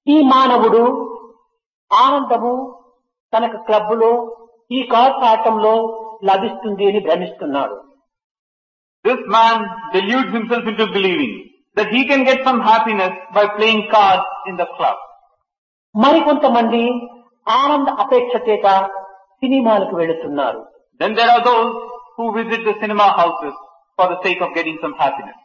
ఈ మానవుడు ఆనందము తనకు క్లబ్బులో ఈ కార్డ్స్ ఆటంలో లభిస్తుంది అని భ్రమిస్తున్నాడు. This man deludes himself into believing that he can get some happiness by playing cards in the club. మరికొంతమంది ఆనంద అపేక్ష చేత సినిమాలకు వెళుతున్నారు. Then there are those who visit the cinema houses for the sake of getting some happiness.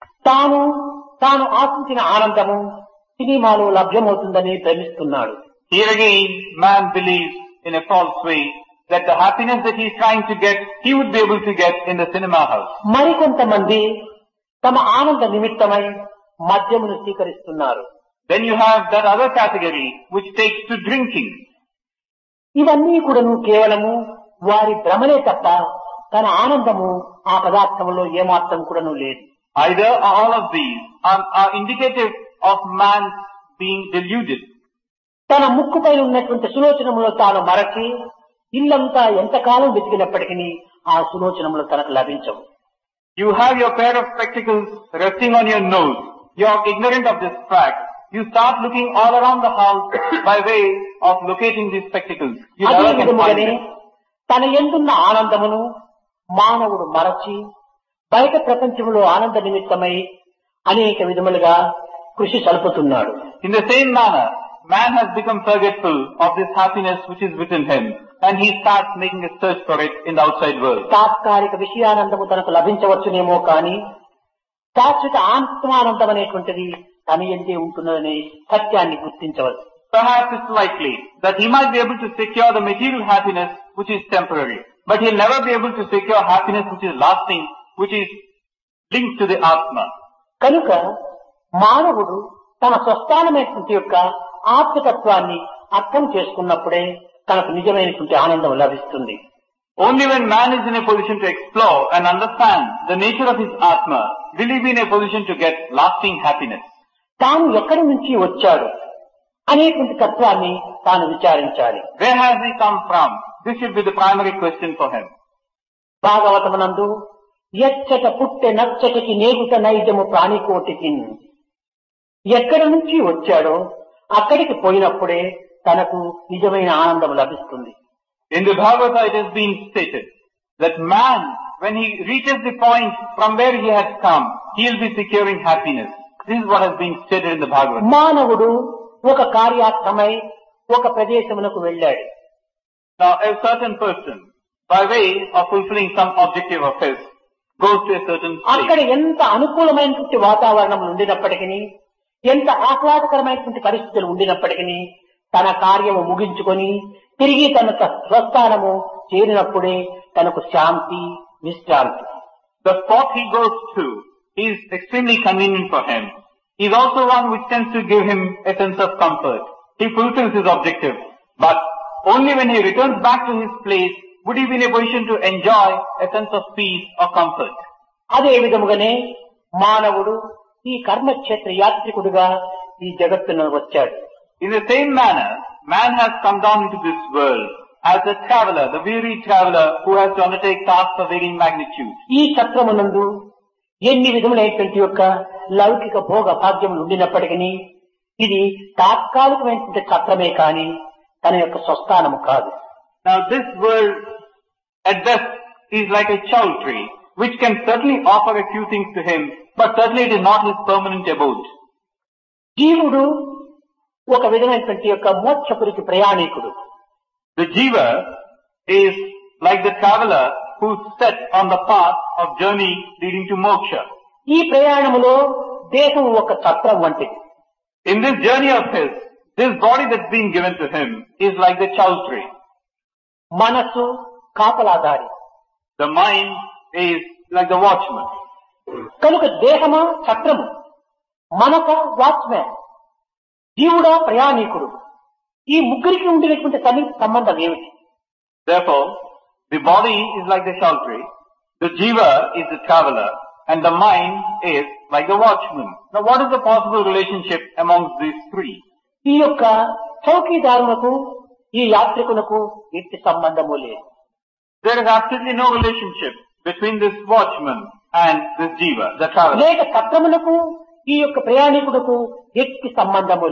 తాను ఆశించిన ఆనందము సినిమాలో లభ్యమవుతుందని భ్రమిస్తున్నాడు. Here again, man believes in a false way that the happiness that he is trying to get, he would be able to get in the cinema house. మరికొంతమంది తమ ఆనంద నిమిత్తమై మద్యమును స్వీకరిస్తున్నారు. Then you have that other category which takes to drinking. ఇవన్నీ కూడాను కేవలము వారి భ్రమలే తప్ప తన ఆనందము ఆ పదార్థములో ఏమాత్రం కూడాను లేదు. Either all of these are indicative of man being deluded. తన ముక్కుపై ఉన్నటువంటి సులోచనములో తాను మరచి ఇల్లంతా ఎంతకాలం వెతికినప్పటికీ ఆ సులోచనములు తనకు లభించవు. You have your pair of spectacles resting on your nose. You are ignorant of this fact. You start looking all around the house by way of locating these spectacles. You అదే never can find విధముగానే them. తన యందున్న ఆనందమును మానవుడు మరచి బయట ప్రపంచంలో ఆనంద నిమిత్తమై అనేక విధములుగా కృషి సలుపుతున్నాడు. In the same manner, man has become forgetful of this happiness which is within him, and he starts making a search for it in the outside world. తాత్కాలిక విషయానందము తనకు లభించవచ్చునేమో కానీ శాశ్వత ఆత్మానందం అనేటువంటిది తన యందే ఉంటున్నదనే సత్యాన్ని గుర్తించవచ్చు. Perhaps it's likely that he might be able to secure the material happiness which is temporary, but he'll never be able to secure happiness which is lasting, which is linked to the Atma. కనుక మానవుడు తన స్వస్థానమైనటువంటి యొక్క ఆత్మతత్వాన్ని అర్థం చేసుకున్నప్పుడే తనకు నిజమైనటువంటి ఆనందం లభిస్తుంది. Only when man is in a position to explore and understand the nature of his Atma will he be in a position to get lasting happiness. తాను ఎక్కడి నుంచి వచ్చాడు అనేటువంటి తత్వాన్ని తాను విచారించాలి. Where has he come from? This should be the primary question for him. భాగవతమునందు ఎచ్చట పుట్టె నచ్చటికి నేగుట నైజము ప్రాణికోటికి, ఎక్కడి నుంచి వచ్చాడో అక్కడికి పోయినప్పుడే తనకు నిజమైన ఆనందం లభిస్తుంది. In the Bhagavata it has been stated that man, when he reaches the point from where he has come, he will be securing happiness. This is what has been stated in the Bhagavata. మానవుడు ఒక కార్యార్థమై ఒక ప్రదేశమునకు వెళ్ళాడు. Now a certain person, by way of fulfilling some objective of his, goes to a certain అక్కడ place. ఎంత అనుకూలమైనటువంటి వాతావరణం ఉండినప్పటికీ, ఎంత ఆహ్లాదకరమైనటువంటి పరిస్థితులు ఉండినప్పటికీ తన కార్యము ముగించుకొని తిరిగి తన స్వస్థానము చేరినప్పుడే తనకు శాంతి విశ్రాంతి. The spot he goes to is extremely convenient for him. He is also one which tends to give him a sense of comfort. He fulfills his objective. But only when he returns back to his place would he be in a position to enjoy a sense of peace or comfort. అదే విధముగానే మానవుడు ఈ కర్మక్షేత్ర యాత్రికుడుగా ఈ జగత్తును వచ్చాడు. In the same manner, man has come down into this world as a traveler, the weary traveler who has to undertake tasks of varying magnitude. ఈ చక్రమునందు ఎన్ని విధములైనటువంటి యొక్క లౌకిక భోగ భాగ్యములు ఉండినప్పటికీ ఇది తాత్కాలికమైనటువంటి చక్రమే కాని తన యొక్క స్వస్థానము కాదు. Now this world at best is like a chow tree which can certainly offer a few things to him, but certainly it is not his permanent abode. జీవుడు ఒక విధమైనటువంటి యొక్క మోక్షపురికి ప్రయాణికుడు. The jiva is like the traveler who is set on the path of journey leading to moksha. ఈ ప్రయాణములో దేహం ఒక చక్రం వంటిది. In this journey of his, this body that's been given to him is like the chow tree. మనస్సు కాపలాదారి. The mind is like the watchman. కనుక దేహమా చక్రము, మనస watchman, జీవుడా ప్రయాణికుడు. ఈ ముగ్గురికి ఉండినటువంటి సంబంధం ఏమిటి? Therefore, the body is like the chow tree, the jiva is the traveler, and the mind is like the watchman. Now what is the possible relationship amongst these three? ఈ యొక్క చౌకీదారులకు ఈ యాత్రికులకు ఎట్టి సంబంధము లేదు. There is absolutely no relationship between this watchman and this jiva, the traveler. లేక చక్రములకు ఈ యొక్క ప్రయాణికులకు ఎట్టి సంబంధము లేదు.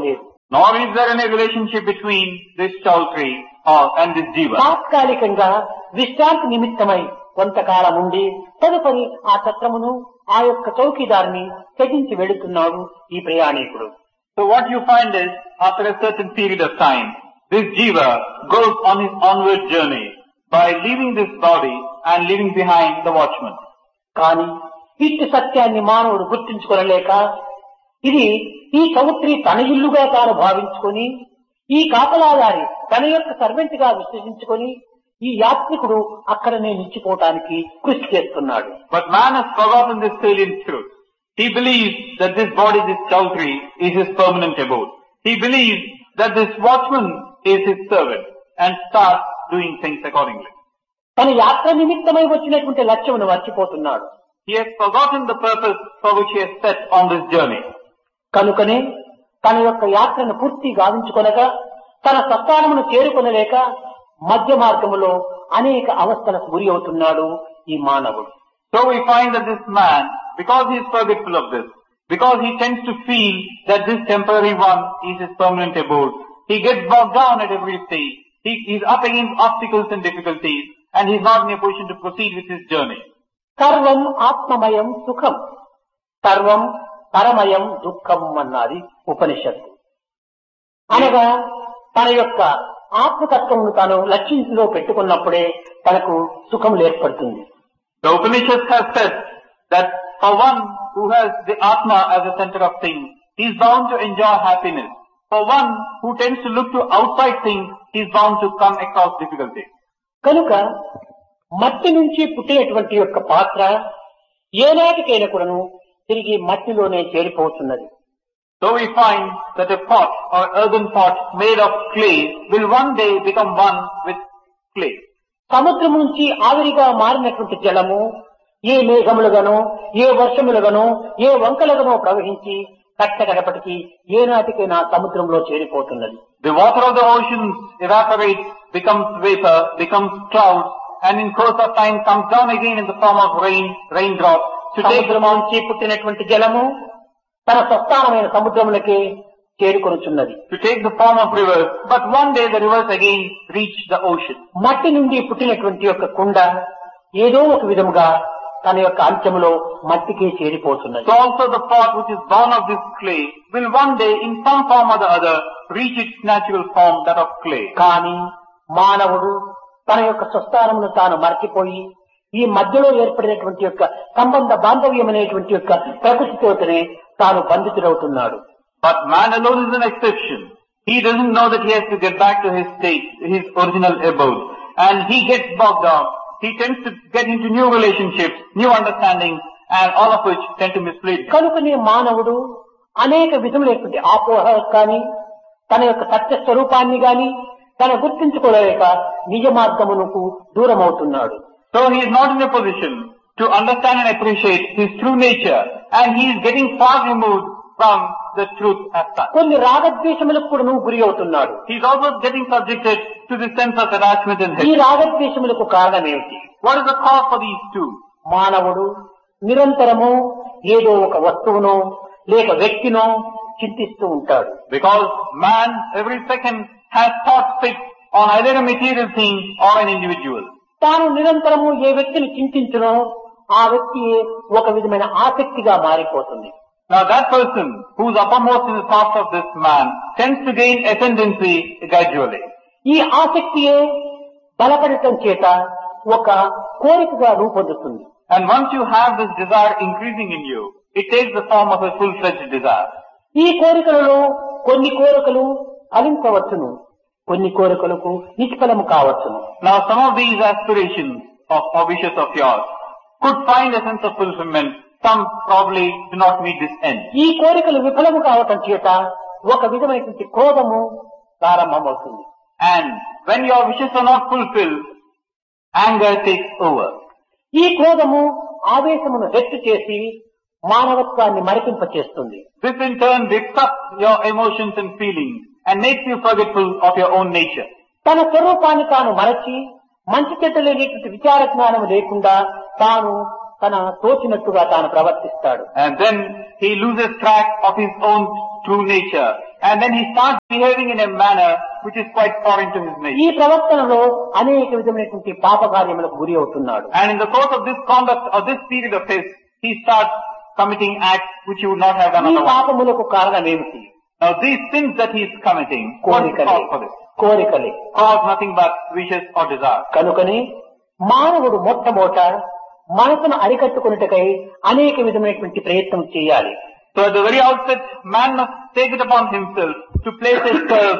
Nor is there any relationship between this Chautri and this Jiva. తాత్కాలికంగా విశ్రాంతి నిమిత్తమై కొంతకాలం ఉండి తదుపరి ఆ చక్రమును ఆ యొక్క చౌకీదారిని త్యజించి వెళుతున్నాడు ఈ ప్రయాణికుడు. So what you find is, after a certain period of time, this Jiva goes on his onward journey by leaving this body and leaving behind the watchman. కానీ ఇట్టి సత్యాన్ని మానవుడు గుర్తించుకొనలేక ఇది ఈ చౌత్రి తన ఇల్లుగా తాను భావించుకొని ఈ కాపలాదారి తన యొక్క సర్వెంట్ గా విశ్వసించుకొని ఈ యాత్రికుడు అక్కడనే నిలిచిపోవటానికి కృషి చేస్తున్నాడు. But man has forgotten this salient truth. He believes that this body, this Chautri, is his permanent abode. He believes that this watchman is his servant and starts doing things accordingly. తన యాత్ర నిమిత్తమై వచ్చినటువంటి లక్ష్యమును మర్చిపోతున్నాడు. He has forgotten the purpose for which he has set on this journey. కనుకనే తన యొక్క యాత్రను పూర్తి గావించుకొనగా తన సత్తానమును చేరుకొనలేక మధ్య మార్గములో అనేక అవస్థలకు గురి అవుతున్నాడు ఈ మానవుడు. So we find that this man, because he is forgetful of this, because he tends to feel that this temporary one is his permanent abode, he gets bogged down at every stage. He is up against obstacles and difficulties, and he is not in a position to proceed with his journey. సర్వం ఆత్మమయం సుఖం, సర్వం పరమయం దుఃఖం అన్నది ఉపనిషత్తు. అనగా తన యొక్క ఆత్మతత్వమును తాను లక్ష్యంలో పెట్టుకున్నప్పుడే తనకు సుఖం ఏర్పడుతుంది. The Upanishads have said that for one who has the Atma as the center of things, he is bound to enjoy happiness. For one who tends to look to outside things, he is bound to come across difficulties. కనుక మట్టి నుంచి పుట్టినటువంటి యొక్క పాత్ర ఏనాటికైనా కూడాను తిరిగి మట్టిలోనే చేరిపోతున్నది. So we find that a pot or earthen pot made of clay will one day become one with clay. సముద్రం నుంచి ఆవిరిగా మారినటువంటి జలము ఏ మేఘములుగానో ఏ వర్షములుగానో ఏ వంకలుగానో ప్రవహించి కట్టగడపటికి ఏనాటికైనా సముద్రంలో చేరిపోతున్నది. The water of the oceans evaporates, becomes vapor, becomes clouds, and in course of time comes down again in the form of raindrops. సముద్రం నుంచి పుట్టినటువంటి జలము తన స్వస్థానమైన సముద్రములకే చేరుకొనుచున్నది. To take the form of rivers, but one day the rivers again reach the ocean. మట్టి నుండి పుట్టినటువంటి యొక్క కుండ ఏదో ఒక విధముగా తన యొక్క అంత్యములో మట్టికే చేరిపోతున్నది. So also the pot which is born of this clay will one day in some form or the other reach its natural form, that of clay. కానీ మానవుడు తన యొక్క స్వస్థానమును తాను మర్చిపోయి ఈ మధ్యలో ఏర్పడినటువంటి యొక్క సంబంధ బాంధవ్యం అనేటువంటి యొక్క ప్రకృతితోనే తాను బంధితుడవుతున్నాడు. But man alone is an exception. He doesn't know that he has to get back to his state, his original abode. And he gets bogged down. He tends to get into new relationships, new understandings, and all of which tend to mislead him. కనుకనే మానవుడు అనేక విధములైనటువంటి ఆపోహ కానీ తన యొక్క సత్య స్వరూపాన్ని గాని తన గుర్తించుకోలేక నిజ మార్గమునకు దూరం అవుతున్నాడు. So he is not in a position to understand and appreciate his true nature, and he is getting far removed from the truth as such. కొన్ని రాగద్వేషములకు కూడా గురి అవుతున్నాడు. He is also getting subjected to the sense of attachment and ఈ hatred. రాగద్వేషములకు కారణం ఏమిటి? What is the cause for these two? మానవుడు నిరంతరము ఏదో ఒక వస్తువునో లేక వ్యక్తినో చింతిస్తూ ఉంటాడు. Because man every second has thoughts fixed on either a material thing or an individual. తాను నిరంతరము ఏ వ్యక్తిని చింతించునో ఆ వ్యక్తి ఒక విధమైన ఆసక్తిగా మారిపోతుంది. Now that person who is uppermost in the thoughts of this man tends to gain ascendancy gradually. ఈ ఆసక్తియే బలపడటం చేత ఒక కోరికగా రూపొందుతుంది. And once you have this desire increasing in you, it takes the form of a full-fledged desire. ఈ కోరికలలో కొన్ని కోరికలు ఫలించవచ్చును, కొన్ని కోరికలకు నిష్ఫలము కావచ్చును. Now some of these aspirations or wishes of yours could find a sense of fulfillment. Some probably do not meet this end. ఈ కోరికలు విఫలము కావటం చేత ఒక విధమైనటువంటి క్రోధము ప్రారంభమవుతుంది. And when your wishes are not fulfilled, anger takes over. ఈ క్రోధము ఆవేశమును హెచ్చు చేసి మానవత్వాన్ని మరిపింపచేస్తుంది. This in turn dips up your emotions and feelings and makes you forgetful of your own nature. తన స్వరూపాన్ని తాను మరచి మంచి చెడ్డలేనటువంటి విచార జ్ఞానం లేకుండా తాను తన తోచినట్టుగా తాను ప్రవర్తిస్తాడు. And then he loses track of his own true nature. and then he starts behaving in a manner which is quite foreign to his ఈ nature. ప్రవర్తనలో అనేక విధమైనటువంటి పాప కార్యములకు గురి అవుతున్నాడు. And in the course of this conduct or this period of his, he starts committing acts which he would not have done ఈ otherwise. పాపములకు కారణం ఏమిటి? Now these sins that he is committing, what is కోరికలే cause for this? కోరికలే. Cause nothing but wishes or desires. కనుకని మానవుడు మొట్టమొదట మనసును అరికట్టుకున్నట్టుకై అనేక విధమైనటువంటి ప్రయత్నం చేయాలి. So at the very outset, man must take it upon himself to place a spell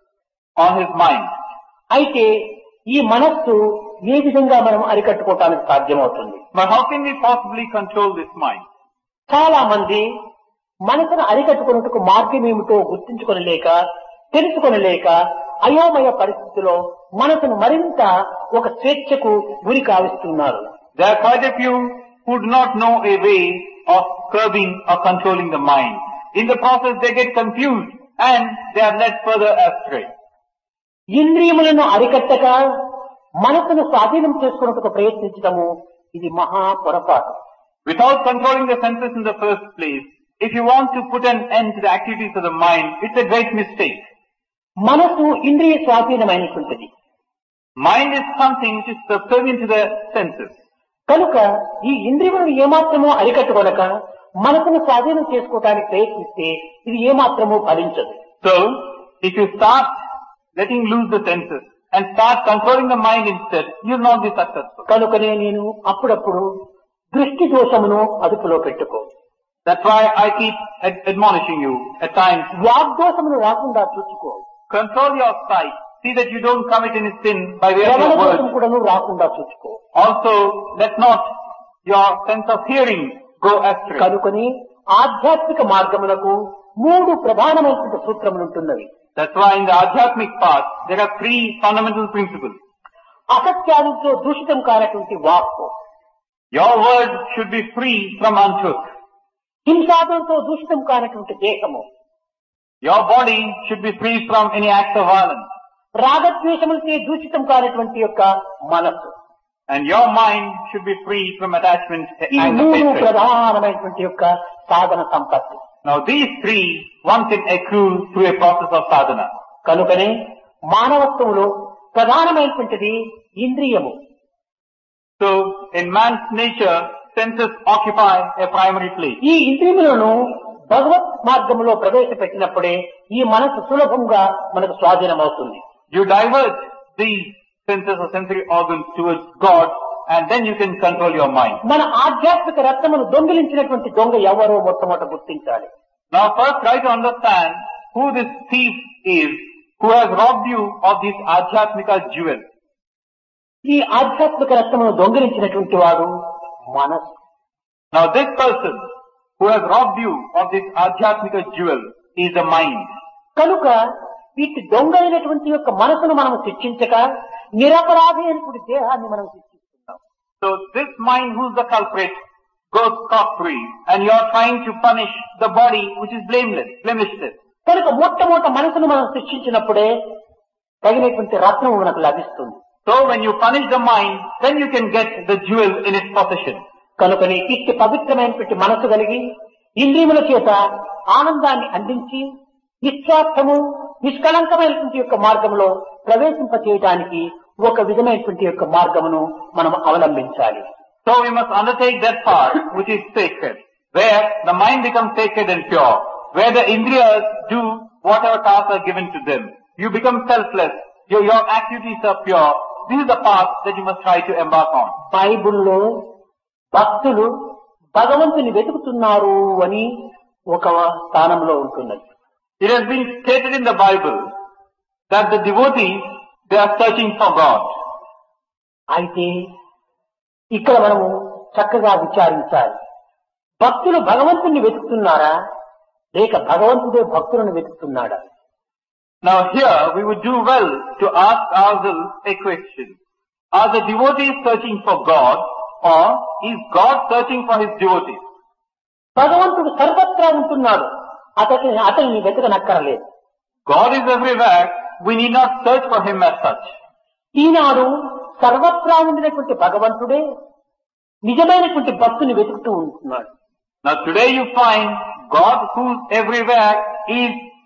on his mind. అయితే ఈ మనస్సు ఏ విధంగా మనం అరికట్టుకోవటానికి సాధ్యమవుతుంది? But how can we possibly control this mind? చాలా మంది మనసును అరికట్టుకున్నట్టుకు మార్గం ఏమిటో గుర్తించుకొనలేక తెలుసుకొనలేక అయోమయ పరిస్థితిలో మనసును మరింత ఒక స్వేచ్ఛకు గురి కావిస్తున్నారు. There are quite a few who do not know a way of curbing or controlling the mind. In the process they get confused and they are led further astray. ఇంద్రియములను అరికట్టక మనసును స్వాధీనం చేసుకున్నట్టుకు ప్రయత్నించడము ఇది మహా పొరపాటు. Without controlling the senses in the first place, if you want to put an end to the activities of the mind, it's a great mistake. మనసు ఇంద్రియ స్వాధీనమైనటువంటిది. Mind is something which is subservient to the senses. కనుక ఈ ఇంద్రియములను ఏమాత్రమూ అరికట్టుకొనక మనసును స్వాధీనం చేసుకోవడానికి ప్రయత్నిస్తే ఇది ఏమాత్రమూ ఫలించదు. So, if you start letting loose the senses and start controlling the mind instead, you will not be successful. కనుకనే నేను అప్పుడప్పుడు దృష్టి దోషమును అదుపులో పెట్టుకో. That's why I keep admonishing you at times. వాగ్దోషమును రాకుండా చూసుకో. Control your sight. See that you don't commit any sin by way of శ్రవణ your దోషం words. కూడాను రాకుండా చూసుకో. Also, let not your sense of hearing go astray. కనుకొని ఆధ్యాత్మిక మార్గములకు 3 ప్రధానమైనటువంటి సూత్రములు ఉంటున్నవి. That's why in the Adhyatmic path, there are 3 fundamental principles. అసత్యాలతో దూషితం కానటువంటి వాక్కు, Your word should be free from untruth. హింసాదంతో దూషితం కానటువంటి దేహము, Your body should be free from any act of violence. రాగద్వేషములతో దూషితం కానటువంటి యొక్క మనస్సు. And your mind should be free from attachment, ఈ anger, 3 hatred. ప్రధానమైనటువంటి యొక్క సాధన సంపత్తి. Now these 3, one can accrue through a process of sadhana. కనుకనే మానవత్వంలో ప్రధానమైనటువంటిది ఇంద్రియము. So in man's nature, senses occupy a primary place. ఈ ఇంద్రియములను భగవత్ మార్గంలో ప్రవేశపెట్టినప్పుడే ఈ మనసు సులభంగా మనకు స్వాధీనం అవుతుంది. You divert these senses or sensory organs towards God and then you can control your mind. మన ఆధ్యాత్మిక రత్నమును దొంగిలించినటువంటి దొంగ ఎవరో మొట్టమొదట గుర్తించాలి. Now first try to understand who this thief is who has robbed you of this Adhyatmika jewel. ఈ ఆధ్యాత్మిక రత్నమును దొంగిలించినటువంటి వాడు మనస్సు. Now this person who has robbed you of this Adhyatmika jewel is the mind. కనుక ఇటు దొంగ అయినటువంటి యొక్క మనసును మనం శిక్షించక నిరపరాధి అయినటువంటి దేహాన్ని మనం శిక్షిస్తున్నాం. So this mind who's the culprit goes scot-free and you are trying to punish the body which is blemishless. కనుక మొట్టమొదట మనసును మనం శిక్షించినప్పుడే తగినటువంటి రత్నము మనకు లభిస్తుంది. So when you punish the mind, then you can get the jewel in its possession. కనుకని ఇట్టి పవిత్రమైనటువంటి మనసు కలిగి ఇంద్రియముల చేత ఆనందాన్ని అందించి నిస్వార్థము నిష్కళంకమైనటువంటి యొక్క మార్గంలో ప్రవేశింపచేయడానికి ఒక విధమైనటువంటి యొక్క మార్గమును మనం అవలంబించాలి. So we must undertake that path which is sacred, where the mind becomes sacred and pure, where the indriyas do whatever tasks are given to them. You become selfless, your activities are pure. This is the path that you must try to embark on. బైబిల్లో భక్తులు భగవంతుని వెతుకుతున్నారు అని ఒక స్థానంలో ఉంటున్నది. It has been stated in the Bible that the devotees, they are searching for God. అయితే ఇక్కడ మనము చక్కగా విచారించాలి. భక్తులు భగవంతుని వెతుకుతున్నారా లేక భగవంతుడే భక్తులను వెతుకుతున్నాడా? Now here we would do well to ask ourselves a question. Are the devotees searching for God or is God searching for his devotees? భగవంతుడు సర్వత్రా ఉంటున్నాడు, అతన్ని వెతకనక్కరలేదు. God is everywhere, we need not search for him as such. ఈనాడు సర్వత్రా ఉండినటువంటి భగవంతుడే నిజమైనటువంటి భక్తుని వెతుకుతూ ఉంటున్నాడు. Now today you find God who's everywhere is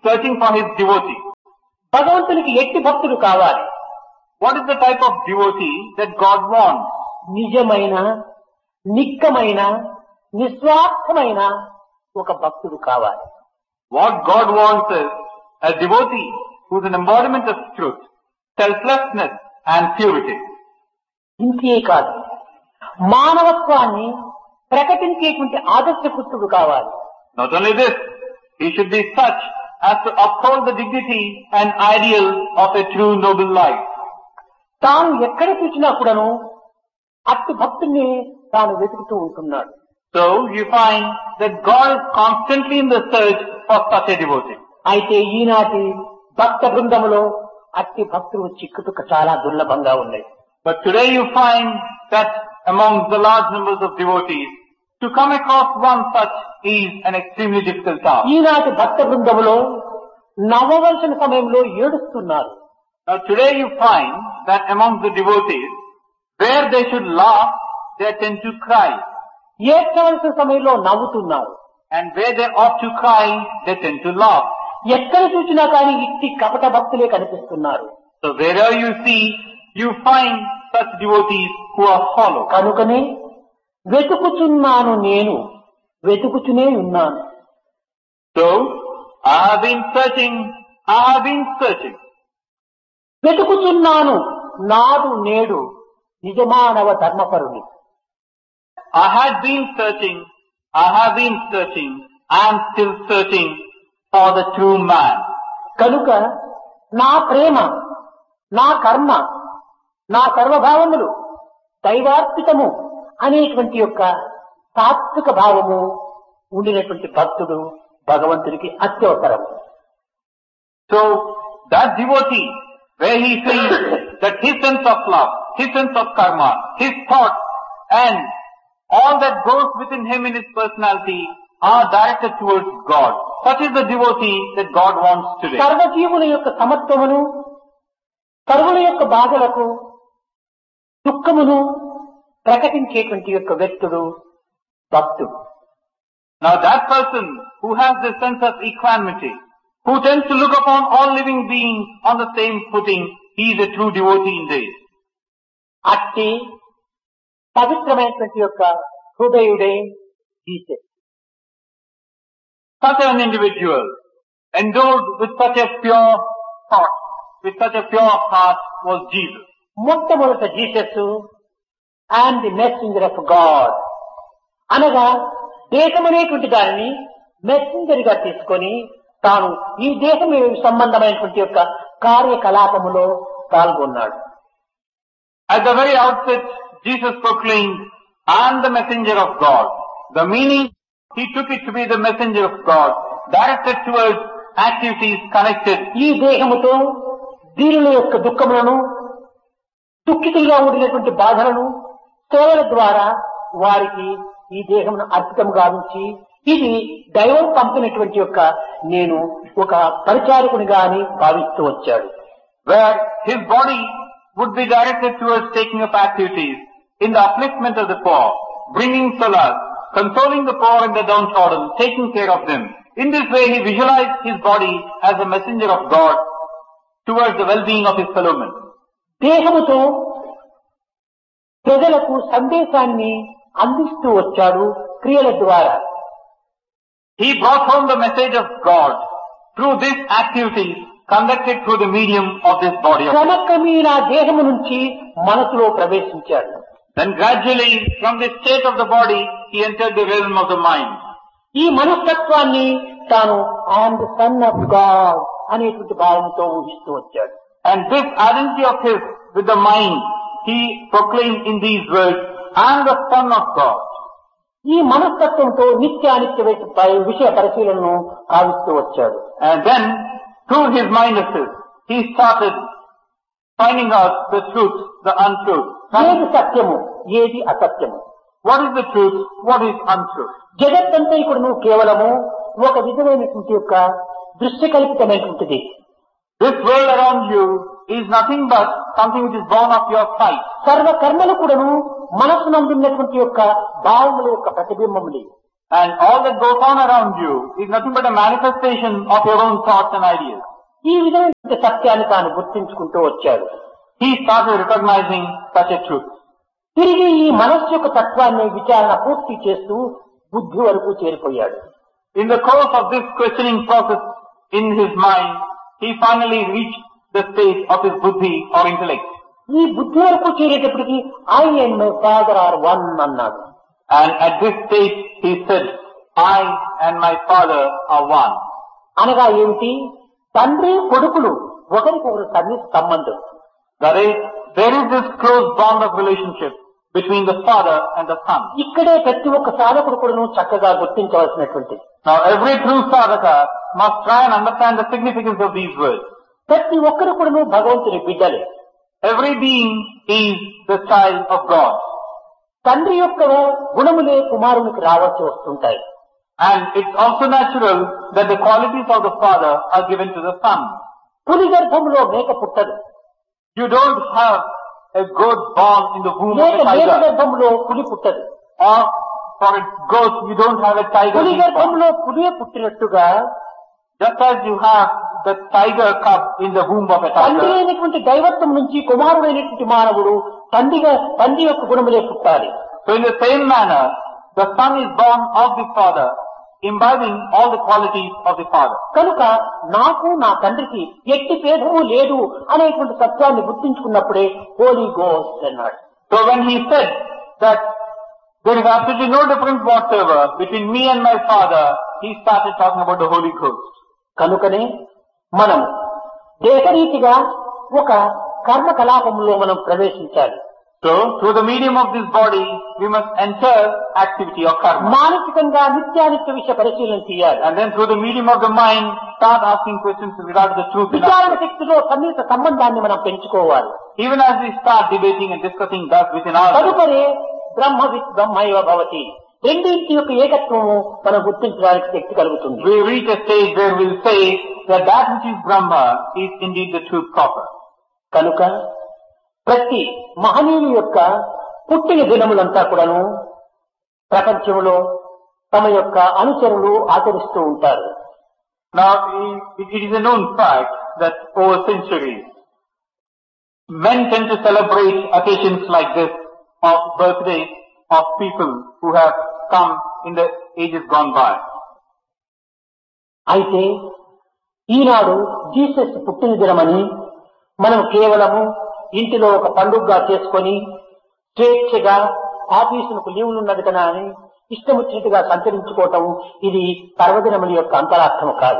searching for his devotee. భగవంతునికి ఎట్టి భక్తుడు కావాలి? What is the type of devotee that God wants? నిజమైన, నిక్కమైన, నిస్వార్థమైన ఒక భక్తుడు కావాలి. What God wants is a devotee who is an embodiment of truth, selflessness and purity. ఇంతే కాదు, మానవత్వాన్ని ప్రకటించేటువంటి ఆదర్శ పుత్రుడు కావాలి. Not only this, he should be such as to uphold the dignity and ideal of a true noble life. తాను ఎక్కడ చూసినా కూడాను అట్టి భక్తుల్ని తాను వెతుకుతూ ఉంటున్నాడు. So you find that God is constantly in the search for such a devotee. అయితే ఈనాటి భక్త బృందములో అట్టి భక్తులు చిక్కుతుక చాలా దుర్లభంగా ఉన్నాయి. But today you find that among the large numbers of devotees, to come across one such is an extremely difficult task. ఈనాటి భక్త బృందములో నవ్వవలసిన సమయంలో ఏడుస్తున్నారు. Now today you find that among the devotees, where they should laugh, they tend to cry. ఏడ్చవలసిన సమయంలో నవ్వుతున్నారు. And where they ought to cry, they tend to laugh. ఎక్కడ చూసినా కానీ ఇట్టి కపట భక్తులే కనిపిస్తున్నారు. So wherever you see, you find such devotees who are hollow. కనుకనే వెతుకుచున్నాను, నేను వెతుకుచునే ఉన్నాను. So I have been searching. వెతుకుచున్నాను నాడు నేడు నిజమానవ ధర్మపరుని. I have been searching, I am still searching for the true man. కనుక నా ప్రేమ, నా కర్మ, నా సర్వభావములు దైవార్పితము అనేటువంటి యొక్క తాత్విక భావము ఉండినటువంటి భక్తుడు భగవంతుడికి అత్యవసరం. So that devotee, where he feels that his sense of love, his sense of karma, his thoughts and all that goes within him in his personality are directed towards God. Such is the devotee that God wants today. సర్వజీవుల యొక్క సమత్వమును, సర్వుల యొక్క బాధలకు దుఃఖమును ప్రకటించేటువంటి యొక్క వ్యక్తుడు భక్తుడు. Now that person who has this sense of equanimity, who tends to look upon all living beings on the same footing, he is a true devotee indeed. అట్టి పవిత్రమైనటువంటి యొక్క హృదయుడే Jesus. Such an individual, endowed with such a pure thought, with such a pure heart was Jesus. మొట్టమొదట Jesus and the messenger of God అనగా దేశమనేటువంటి దానిని messenger గా తీసుకొని తాను ఈ దేశం సంబంధమైనటువంటి యొక్క కార్యకలాపములో పాల్గొన్నాడు. At the very outset, Jesus proclaimed, I am the messenger of God. The meaning, he took it to be the messenger of God, directed towards activities connected. ఈ దేహముతో దీనుల యొక్క దుఃఖములను, దుఃఖితులుగా ఉండినటువంటి బాధలను సేవల ద్వారా వారికి ఈ దేహమును అర్పితం గావించి ఇది దైవం పంపినటువంటి యొక్క నేను ఒక పరిచారకునిగా అని భావిస్తూ వచ్చాడు. Where his body would be directed towards taking up activities in the upliftment of the poor, bringing solace, consoling the poor and the downtrodden, taking care of them. In this way he visualized his body as a messenger of God towards the well-being of his fellow men. దేహముతో ప్రజలకు సందేశాన్ని అందిస్తూ వచ్చాడు క్రియల ద్వారా. He brought home the message of God through these activities conducted through the medium of this body. క్రమక్రమేణా దేహము నుంచి మనసులో ప్రవేశించాడు. Then gradually from the state of the body he entered the realm of the mind. ఈ మనస్తత్వాన్ని తాను I'm the son of God అనేటువంటి భావంతో ఊహిస్తూ వచ్చాడు. And this identity of his with the mind he proclaimed in these words, I am the son of God. ఈ మనస్తత్వంతో నిత్యానిత్య విషయ పరిశీలనను కావిస్తూ వచ్చాడు. And then through his mindnesses he started finding out the truth, the untruth. ఏది సత్యము, ఏది అసత్యము, What is the truth, what is untruth? జగత్తంతా ఇప్పుడు నువ్వు కేవలము ఒక విధమైనటువంటి యొక్క దృశ్యకల్పితమైనటువంటిది. This world around you is nothing but something which is born of your sight. సర్వ కర్మలు కూడాను మనస్సు నందున్నటువంటి యొక్క భావముల యొక్క ప్రతిబింబములు. And all that goes on around you is nothing but a manifestation of your own thoughts and ideas. ఈ విధమైన సత్యాన్ని తాను గుర్తించుకుంటూ వచ్చాడు. He started recognizing such a truth. తిరిగి ఈ మనస్సు యొక్క తత్వాన్ని విచారణ పూర్తి చేస్తూ బుద్ధి వరకు చేరిపోయాడు. In the course of this questioning process in his mind, he finally reached the state of his buddhi or intellect. ఈ బుద్ధి వరకు చేరేటప్పటికి I and my father are one అన్నాడు. And at this stage he said, I and my father are one. అనగా ఏమిటి? తండ్రి కొడుకులు ఒకరికొకరు సన్నిహిత సంబంధం. That is, there is this close bond of relationship between the father and the son. ఇక్కడే ప్రతి ఒక్క సాధకుడు కూడాను చక్కగా గుర్తించవలసినటువంటి. Now every true sadhaka must try and understand the significance of these words. ప్రతి ఒక్కరు కూడాను భగవంతుని బిడ్డలే. Every being is the child of God. తండ్రి యొక్క గుణములే కుమారునికి రావచ్చు వస్తుంటాయి. And it's also natural that the qualities of the father are given to the son. పులి గర్భంలో మేక పుట్టదు. You don't have a goat born in the womb of మేక a tiger. గర్భంలో పులి పుట్టదు. Or for a goat, you don't have a tiger. పులి being born. గర్భంలో పులియే పుట్టినట్టుగా Just as you have the tiger cub in the womb of a తండ్రి tiger. అయినటువంటి దైవత్వం నుంచి కుమారుడైనటువంటి మానవుడు తండ్రి యొక్క గుణములే పుట్టాలి. So in the same manner, the son is born of the father, imbibing all the qualities of the father. కనుక నాకు నా తండ్రికి ఎట్టి భేదము లేదు అనేటువంటి సత్యాన్ని గుర్తించుకున్నప్పుడే హోలీ గోస్ట్ అన్నాడు. So when he said that there is absolutely no difference whatsoever between me and my father, he started talking about the Holy Ghost. కనుకనే మనం దేశరీతిగా ఒక కర్మ కలాపంలో మనం ప్రవేశించాలి. So through the medium of this body, we must enter activity or karma. మానసికంగా నిత్యానిత్య విషయ పరిశీలన చేయాలి. And then through the medium of the mind, start asking questions with regard to the truth. in విచారణ ourselves. శక్తిలో సన్నిహిత సంబంధాన్ని మనం పెంచుకోవాలి. Even as we start debating and discussing that within ourselves, తదుపరి బ్రహ్మవిత్ బ్రహ్మైవ భవతి. రెండింటి యొక్క ఏకత్వము మనం గుర్తించడానికి శక్తి కలుగుతుంది. we reach a stage where we'll say that which is Brahma is indeed the truth proper. కనుక ప్రతి మహనీయుల యొక్క పుట్టిన దినములంతా కూడాను ప్రపంచంలో తమ యొక్క అనుచరులు ఆచరిస్తూ ఉంటారు. Now, it is a known fact that over centuries, men tend to celebrate occasions like this of birthdays of people who have come in the ages gone by. అయితే ఈనాడు జీసస్ పుట్టిన దినమని మనం కేవలము ఇంటిలో ఒక పండుగగా చేసుకొని స్వేచ్ఛగా ఆఫీసులకు లీవులు ఉన్నది కదా అని ఇష్టం వచ్చినట్టుగా సంచరించుకోవటం ఇది పర్వదినముల యొక్క అంతరార్థము కాదు.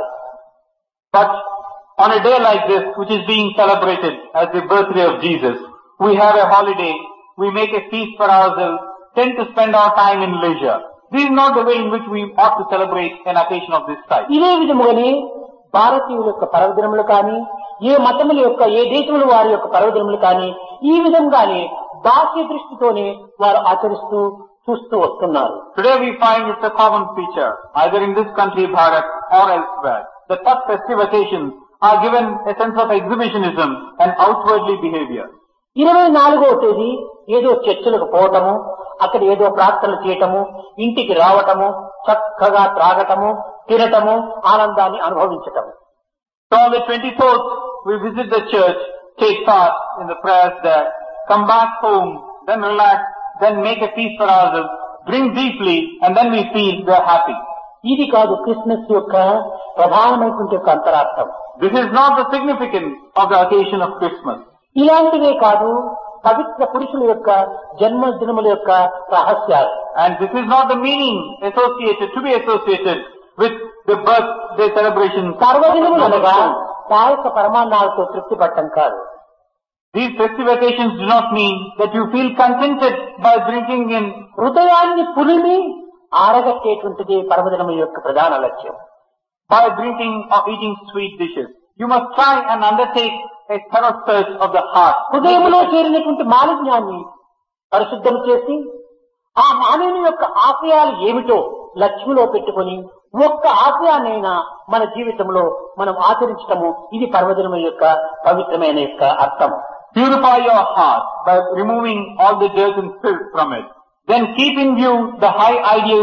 But on a day like this, which is being celebrated as the birthday of Jesus, we have a holiday, we make a feast for ourselves, tend to spend our time in leisure. This is not the way in which we ought to celebrate an occasion of this type. ఇదే విధముగానే భారతీయుల యొక్క పర్వదినములు కానీ ఏ మతముల యొక్క ఏ దేశముల వారి యొక్క పర్వదినములు కానీ ఈ విధంగానే బాహ్య దృష్టితోనే వారు ఆచరిస్తూ చూస్తూ వస్తున్నారు. Today we find it's a common feature, either in this country, Bharat, or elsewhere, that such festive occasions are given a sense of exhibitionism and outwardly behavior. 24వ తేదీ ఏదో చర్చలకు పోవటము, అక్కడ ఏదో ప్రార్థనలు చేయటము, ఇంటికి రావటము, చక్కగా త్రాగటము, తినటము, ఆనందాన్ని అనుభవించటము. So on the 24th, we visit the church, take part in the prayers there, come back home, then relax, then make a feast for ourselves, drink deeply, and then we feel we are happy. ఇది కాదు Christmas యొక్క ప్రధానమైనటువంటి యొక్క అంతరార్థం. This is not the significance of the occasion of Christmas. ఇలాంటివే కాదు పవిత్ర పురుషుల యొక్క జన్మదినముల యొక్క రహస్యాలు. And this is not the meaning to be associated with the birthday celebration. పర్వదినములు అనగా పాయస పరమాన్నాలతో తృప్తి పట్టం కాదు. These festive occasions do not mean that you feel contented by drinking in. హృదయాన్ని పులిమి ఆరగట్టేటువంటిది పర్వదినముల యొక్క ప్రధాన లక్ష్యం. By drinking or eating sweet dishes, you must try and undertake a thorough search of the heart. హృదయములో చేరినటువంటి మాలిన్యాన్ని పరిశుద్ధం చేసి ఆ మానవుని యొక్క ఆశయాలు ఏమిటో లక్ష్మిలో పెట్టుకొని ఒక్క ఆశయాన్నైనా మన జీవితంలో మనం ఆచరించటము ఇది పర్వదినముల యొక్క పవిత్రమైన యొక్క అర్థం. Purify your heart by removing all the dirt and filth from it. Then keep in view the high ideals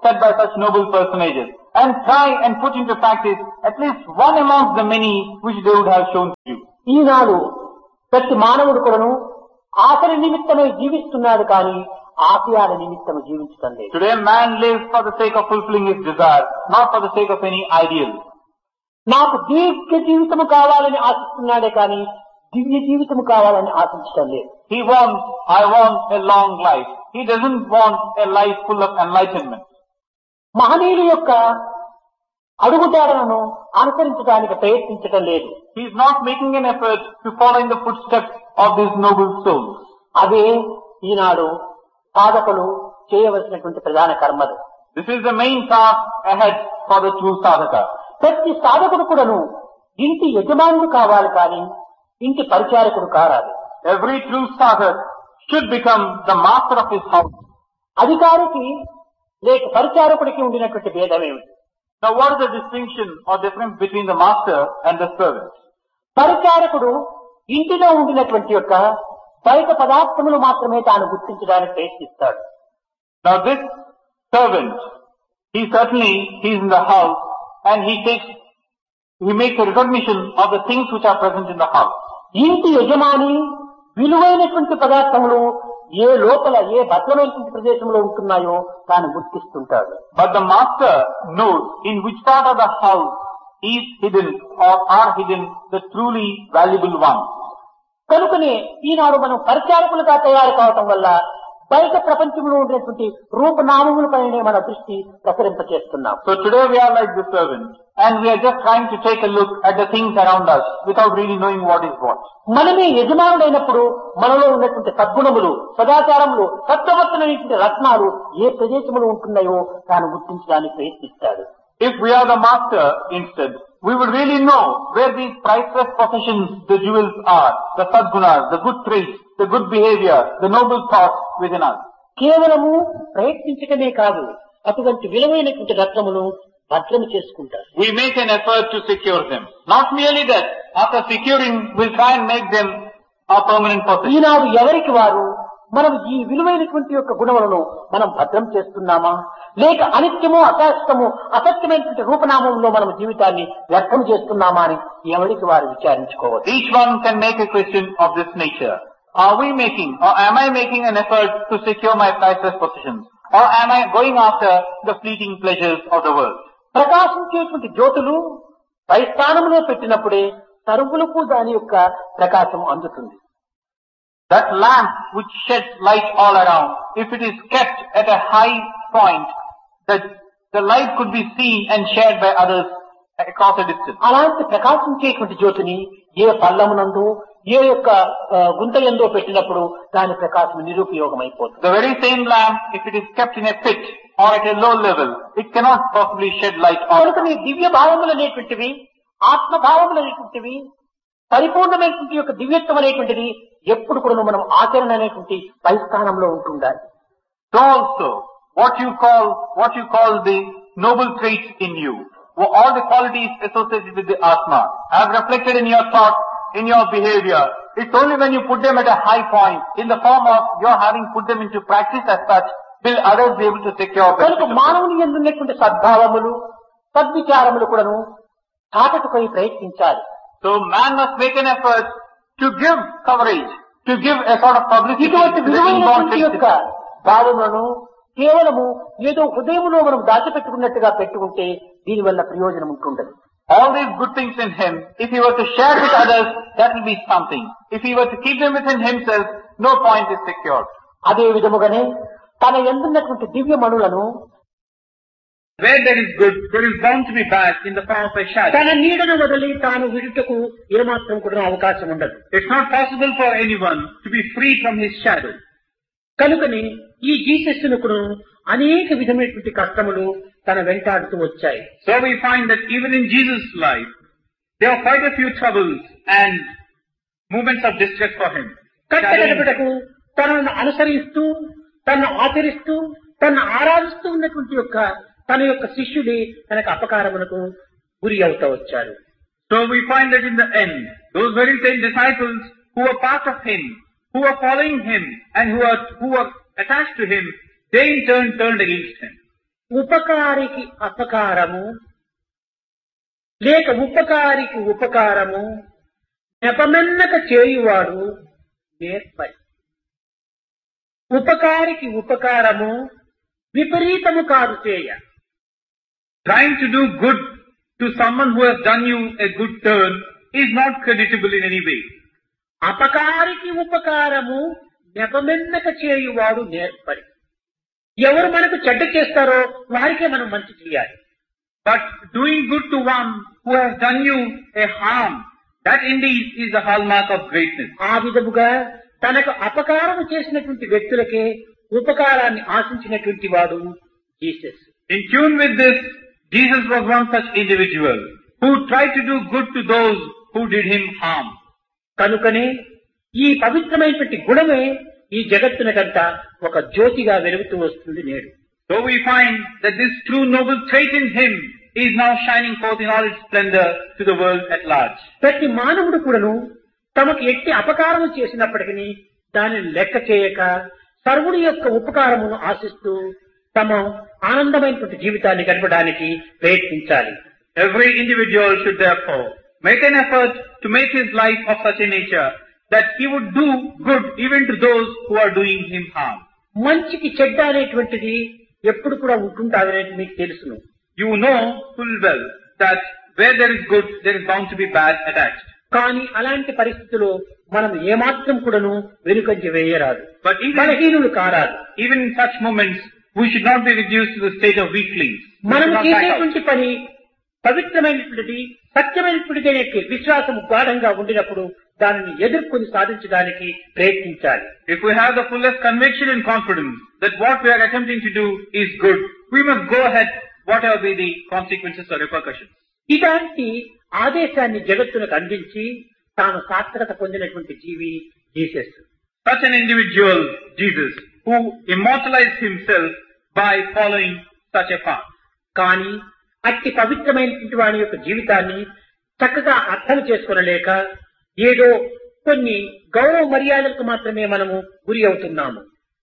said by such noble personages, and try and put into practice at least one amongst the many which they would have shown to you. ఈనాడు ప్రతి మానవుడు కూడాను ఆఖరి నిమిత్తమై జీవిస్తున్నాడు కానీ ఆశయాల నిమిత్తము జీవించటం లేదు. Today man lives for the sake of fulfilling his desire, not for the sake of any ideal. నాకు దీర్ఘ జీవితము కావాలని ఆశిస్తున్నాడే కానీ దివ్య జీవితము కావాలని ఆశించటం లేదు. I want a long life. He doesn't want a life full of enlightenment. మహనీయుల యొక్క అడుగుజాడలను అనుసరించడానికి ప్రయత్నించటం లేదు. He is not making an effort to follow in the footsteps of these noble souls. అదే ఈనాడు సాధకులు చేయవలసినటువంటి ప్రధాన కర్మలు. This is the main task ahead for the true sadhaka. ప్రతి సాధకుడు కూడాను ఇంటి యజమానుడు కావాలి కానీ ఇంటి పరిచారకుడు కారాలి. Every true sadhak should become the master of his house. అధికారికి లేక పరిచారకుడికి ఉండినటువంటి భేదమేమిటి? Now what is the distinction or difference between the master and the servant? పరిచారకుడు ఇంటిలో ఉండినటువంటి యొక్క బయట పదార్థములు మాత్రమే తాను గుర్తించడానికి ప్రయత్నిస్తాడు. Now this servant, he is in the house and he makes a recognition of the things which are present in the house. ఇంటి యజమాని విలువైనటువంటి పదార్థములు ఏ లోపల ఏ భద్రమైనటువంటి ప్రదేశంలో ఉంటున్నాయో తాను గుర్తిస్తుంటాడు. But the master knows in which part of the house is hidden or are hidden the truly valuable ones. కనుకనే ఈనాడు మనం పరిచారకులుగా తయారు కావటం వల్ల బయట ప్రపంచంలో ఉండేటువంటి రూపనామములపైనే మన దృష్టి ప్రసరింపచేస్తున్నాం. So today we are like the servant and we are just trying to take a look at the things around us without really knowing what is what. మనమే యజమానుడైనప్పుడు మనలో ఉన్నటువంటి సద్గుణములు, సదాచారములు, సత్ప్రవర్తనైనటువంటి రత్నాలు ఏ ప్రదేశంలో ఉంటున్నాయో తాను గుర్తించడానికి ప్రయత్నిస్తాడు. If we are the master instead, we would really know where these priceless possessions, the jewels are, the sadgunas, the good traits, the good behavior, the noble thoughts within us. కేవలము ప్రయత్నించడమే కాదు, అటువంటి విలువైనటువంటి రత్నములు భద్రము చేసుకుంటారు. We make an effort to secure them. Not merely that, after securing, we'll try and make them our permanent possession. ఈనాడు ఎవరికి వారు మనం ఈ విలువైనటువంటి యొక్క గుణములను మనం భద్రం చేస్తున్నామా, లేక అనిత్యము, అశాశ్వతము, అసత్యమైనటువంటి రూపనామంలో మనం జీవితాన్ని వ్యర్థం చేస్తున్నామా అని ఎవరికి వారు విచారించుకోవచ్చు. Each one can make a question of this nature. Are we making or am I making an effort to secure my priceless possessions? Or am I going after the fleeting pleasures of the world? ప్రకాశించేటువంటి జ్యోతులు పై స్థానంలో పెట్టినప్పుడే సర్వులకు దాని యొక్క ప్రకాశం అందుతుంది. That lamp which sheds light all around, if it is kept at a high point, that the light could be seen and shared by others across a distance. అలాంటి ప్రకాశించేటువంటి జ్యోతిని ఏ పల్లమునందు ఏ యొక్క గుంతయందో పెట్టినప్పుడు దాని ప్రకాశం నిరుపయోగమైపోతుంది. The very same lamp, if it is kept in a pit or at a low level, it cannot possibly shed light on. కనుక దివ్య భావములు అనేటువంటివి, ఆత్మభావములు అనేటువంటివి, పరిపూర్ణమైనటువంటి యొక్క దివ్యత్వం అనేటువంటిది ఎప్పుడు కూడా మనం ఆచరణ అనేటువంటి పై స్థానంలో ఉంటుండాలి. So also, what you call the noble traits in you, all the qualities associated with the Atma, have reflected in your thought, in your behavior. It's only when you put them at a high point, in the form of your having put them into practice as such, will others be able to secure కనుక మానవుని యందు ఉన్నటువంటి సద్భావములు, సద్విచారములు కూడాను చాటుకుపై ప్రయత్నించాలి. So man must make an effort to give coverage, to give a sort of publicity. ఇటువంటి విలువైనటువంటి యొక్క భావములను కేవలము ఏదో హృదయంలో మనం దాచిపెట్టుకున్నట్టుగా పెట్టుకుంటే దీనివల్ల ప్రయోజనం ఉంటుండదు. All these good things in him, if he were to share with others, that will be something. If he were to keep them within himself, no point is secured. అదే విధముగానే తన యందున్నటువంటి దివ్యమణులను where there is good, there is bound to be bad in the form of a shadow. తన నీడను వదిలి తాను విడుటకు ఏమాత్రం కూడా అవకాశం ఉండదు. It's not possible for anyone to be free from his shadow. కనుకని ఈ జీసస్ను కూడా అనేక విధమైనటువంటి కష్టములు తన వెంటాడుతూ వచ్చాయి. So we find that even in Jesus' life, there are quite a few troubles and movements of distress for him. కట్టగడపటకు తనను అనుసరిస్తూ, తనను ఆచరిస్తూ, తనను ఆరాధిస్తూ ఉన్నటువంటి యొక్క తన యొక్క శిష్యుడి తనకు అపకారములకు గురి అవుతూ వచ్చారు. So we find that in the end, those very same disciples who were part of him, who were following him and who were attached to him, they in turn turned against him. ఉపకారికి అపకారము లేక ఉపకారికి ఉపకారము నెపమెన్నక చేయువాడు నేర్పరి. ఉపకారికి ఉపకారము విపరీతము కాదు చేయ. Trying to do good to someone who has done you a good turn is not creditable in any way. అపకారికి ఉపకారము నెపమెన్నక చేయువాడు నేర్పరి. ఎవరు మనకు చెడ్డ చేస్తారో వారికే మనం మంచి చేయాలి. But doing good to one who has done you a harm, that indeed is the hallmark of greatness. ఆ విధముగా తనకు అపకారం చేసినటువంటి వ్యక్తులకే ఉపకారాన్ని ఆశించినటువంటి వాడు Jesus. In tune with this, Jesus was one such individual who tried to do good to those who did him harm. కనుకనే ఈ పవిత్రమైనటువంటి గుణమే ఈ జగత్తునకంతా ఒక జ్యోతిగా వెలుగుతూ వస్తుంది నేడు. So we find that this true noble trait in him is now shining forth in all its splendor to the world at large. ప్రతి మానవుడు కూడాను తమకు ఎట్టి అపకారము చేసినప్పటికీ దానిని లెక్క చేయక సర్వుడి యొక్క ఉపకారమును ఆశిస్తూ తమ ఆనందమైనటువంటి జీవితాన్ని గడపడానికి ప్రయత్నించాలి. Every individual should therefore make an effort to make his life of such a nature that he would do good even to those who are doing him harm. మంచికి చెడ్డ అనేటువంటిది ఎప్పుడు కూడా ఉంటుంటాదనేది మీకు తెలుసును. You know full well that where there is good, there is bound to be bad attached. కానీ అలాంటి పరిస్థితుల్లో మనం ఏమాత్రం కూడాను వెనుకంజ వేయరాదు, But బలహీనులు కారాదు. even in such moments, we should not be reduced to the state of weaklings. We మనం should not back out. చేసేటువంటి పని పవిత్రమైనటువంటిది, సత్యమైనటువంటిది అనే విశ్వాసం గాఢంగా ఉండినప్పుడు దానిని ఎదుర్కొని సాధించడానికి ప్రయత్నించాలి. If we have the fullest conviction and confidence that what we are attempting to do is good, we must go ahead, whatever be the consequences or repercussions. ఇలాంటి ఆదేశాన్ని జగత్తునకు అందించి తాను సార్థకత పొందినటువంటి జీవి Jesus. Such an individual, Jesus, who immortalized himself by following such a path. కానీ అట్టి పవిత్రమైనటువంటి వాని యొక్క జీవితాన్ని చక్కగా అర్థం చేసుకోనలేక ఏదో కొన్ని గౌరవ మర్యాదలకు మాత్రమే మనము గురి అవుతున్నాము.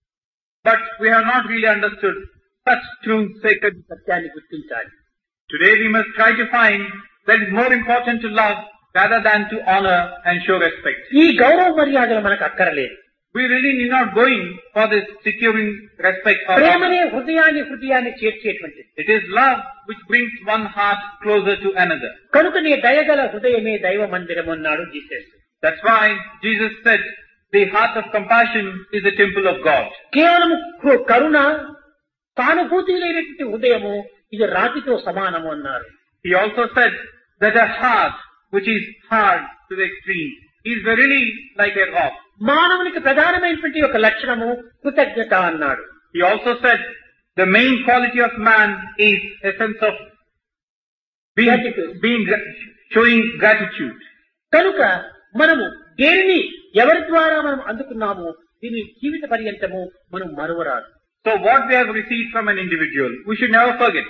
But we have not really understood such true sacred సత్యాన్ని గుర్తించాలి. Today we must try to find that it is more important to love rather than to honor and show respect. ఈ గౌరవ మర్యాదలు మనకు అక్కరలేదు. We really need not going for this securing respect or ప్రేమనే honor. హృదయాన్ని చేర్చేటువంటిది. It is love which brings one heart closer to another. కనుకనే దయగల హృదయమే దైవ మందిరం అన్నాడు Jesus. That's why Jesus said, the heart of compassion is the temple of God. కేవలం కరుణ సానుభూతి లేనటువంటి హృదయము ఇది రాతితో సమానము అన్నారు. He also said that a heart which is hard to the extreme is verily like a rock. మానవునికి ప్రధానమైనటువంటి ఒక లక్షణము కృతజ్ఞత అన్నాడు. He also said the main quality of man is a sense of showing gratitude. కనుక మనము దేనిని ఎవరి ద్వారా మనం అందుకున్నామో దీని జీవిత పర్యంతము మనం మరువరాదు. So what we have received from an individual, we should never forget.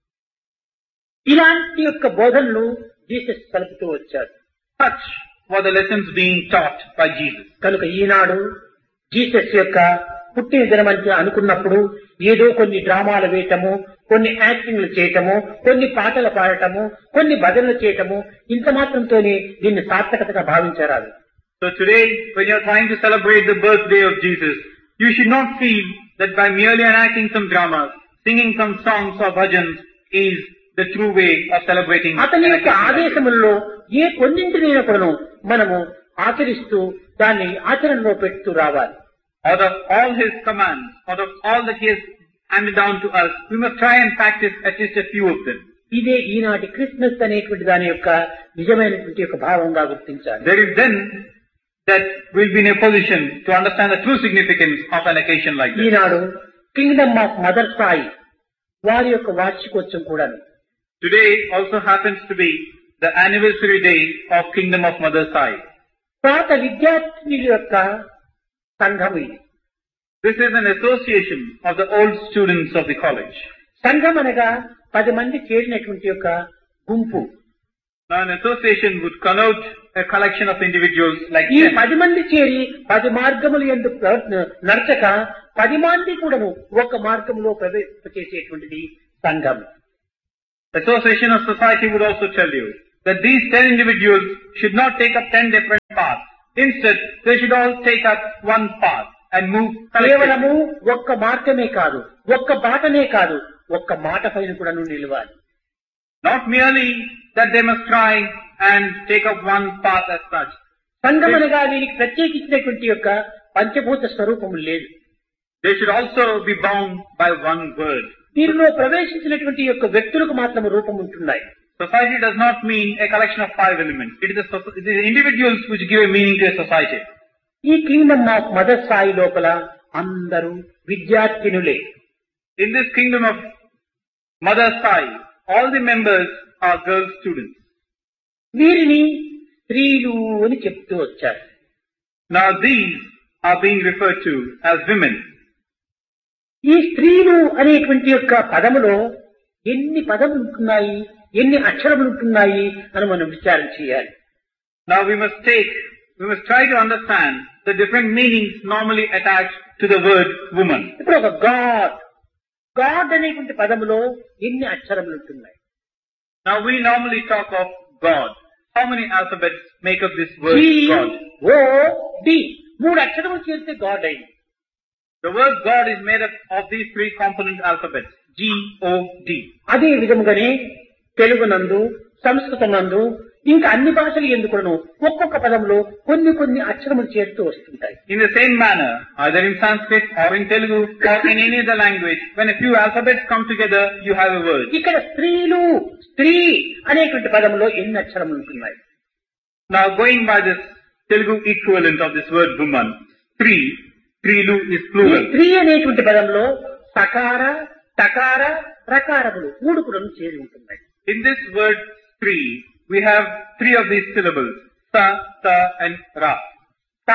ఇలాంటి యొక్క బోధనలు జీసస్ కలుపుతూ వచ్చారు. Such were the lessons being taught by Jesus. కనుక ఈనాడు జీసస్ యొక్క పుట్టిన దినమంటే అనుకున్నప్పుడు ఏదో కొన్ని డ్రామాలు వేయటము, కొన్ని యాక్టింగ్లు చేయటము, కొన్ని పాటలు పాడటము, కొన్ని భజనలు చేయటము ఇంత మాత్రంతోనే దీన్ని సార్థకతగా భావించరాదు. So today, when you are trying to celebrate the birthday of Jesus, you should not feel that by merely enacting some dramas, singing some songs or bhajans is the true way of celebrating. అతని యొక్క ఆదేశములలో ఏ కొన్నింటినైనా కూడా మనము ఆచరిస్తూ దాన్ని ఆచరణలో పెడుతూ రావాలి. Out of all his commands, out of all that he has handed down to us, we must try and practice at least a few of them. ఇదే ఈనాటి క్రిస్మస్ అనేటువంటి దాని యొక్క నిజమైనటువంటి యొక్క భావంగా గుర్తించాలి. There is then that we'll be in a position to understand the true significance of an occasion like this. Eenadu Kingdom of mother Sai వారి యొక్క వార్షికోత్సవం కూడా. Today also happens to be the anniversary day of Kingdom of Mother Sai. పాత విద్యార్థినుల యొక్క సంఘం ఇది. This is an association of the old students of the college. సంఘం అనగా 10 మంది చేరినటువంటి యొక్క గుంపు. Now an association would connote a collection of individuals like ఈ 10. 10 మంది చేరి 10 మార్గములు ఎందుకు నడచక 10 మంది కూడాను ఒక మార్గంలో ప్రవేశించేటువంటిది సంఘం. Association of society would also tell you that these 10 individuals should not take up 10 different paths. Instead, they should all take up one path and move collectively. కేవలము ఒక్క మార్గమే కాదు, ఒక్క బాటనే కాదు, ఒక్క మాట పైన కూడా నిలవాలి. Not merely that they must try and take up one path as such. సంఘం అనగా దీనికి ప్రత్యేకించినటువంటి యొక్క పంచభూత స్వరూపము లేదు. They should also be bound by one word. దీనిలో ప్రవేశించినటువంటి యొక్క వ్యక్తులకు మాత్రం రూపం ఉంటున్నాయి. Society does not mean a collection of 5 elements. It is the individuals which give a meaning to a society. ఈ కింగ్డమ్ ఆఫ్ మదర్ సాయి లోపల అందరూ విద్యార్థినులే. In this kingdom of Mother Sai, all the members are girl students. వీరిని స్త్రీలు అని చెప్తూ వచ్చారు. Now these are being referred to as women. ఈ స్త్రీలు అనేటువంటి యొక్క పదములో ఎన్ని పదములు ఉంటున్నాయి, ఎన్ని అక్షరములు ఉంటున్నాయి అని మనం విచారణ చేయాలి. Now we must try to understand the different meanings normally attached to the word woman. ఇప్పుడు ఒక గాడ్ అనేటువంటి పదములో ఎన్ని అక్షరములు ఉంటున్నాయి? Now we normally talk of God. How many alphabets make up this word God? GOD. 3 అక్షరములు చేస్తే God అయింది. The word God is made up of these 3 component alphabets. G-O-D. అదే విధముగానే తెలుగునందు, సంస్కృతనందు, ఇంకా అన్ని భాషలు ఎందుకును ఒక్కొక్క పదంలో కొన్ని అక్షరములు చేరుతూ వస్తుంటాయి. In the same manner, either in Sanskrit or in Telugu or in any other language, when a few alphabets come together, you have a word. ఇక్కడ స్త్రీ అనేటువంటి పదంలో ఎన్ని అక్షరములు ఉంటున్నాయి? Now going by this Telugu equivalent of this word woman, Trilu is plural. స్త్రీ అనేటువంటి పదంలో సకార, టకార, రకారములు 3 కూడా చేరి ఉంటున్నాయి. In this word Tri, we have 3 of these syllables, Sa, Ta and Ra. Ta,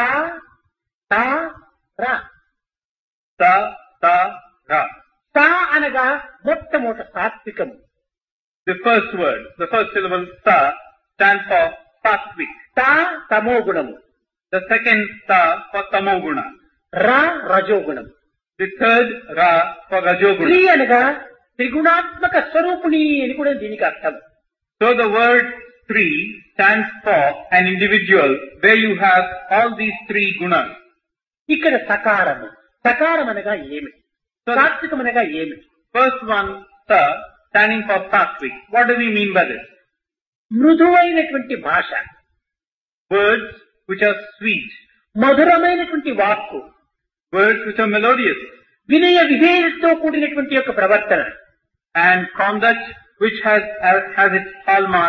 Ra. Sa, Ta, Ra. Sa అనగా మొట్టమొదట సాత్వికము. The first word, the first syllable Sa stands for Sattvic. Ta తమోగుణము. The second Ta for Tamoguna. Ra రజోగుణం. The third Ra for Rajoguna. స్త్రీ అనగా త్రిగుణాత్మక స్వరూపిణి అని కూడా దీనికి అర్థం. So the word Tri stands for an individual where you have all these 3 gunas. ఇక్కడ సకారము. సకారం అనగా ఏమిటి? సాత్వికం అనగా ఏమిటి? First one, Sa, standing for Sattvic. What do we mean by this? మృదువైనటువంటి భాష. Words which are sweet. మధురమైనటువంటి వాక్కు. Words which are melodious. వినయ విధేయతతో కూడినటువంటి యొక్క ప్రవర్తన. And conduct which has its hallmark,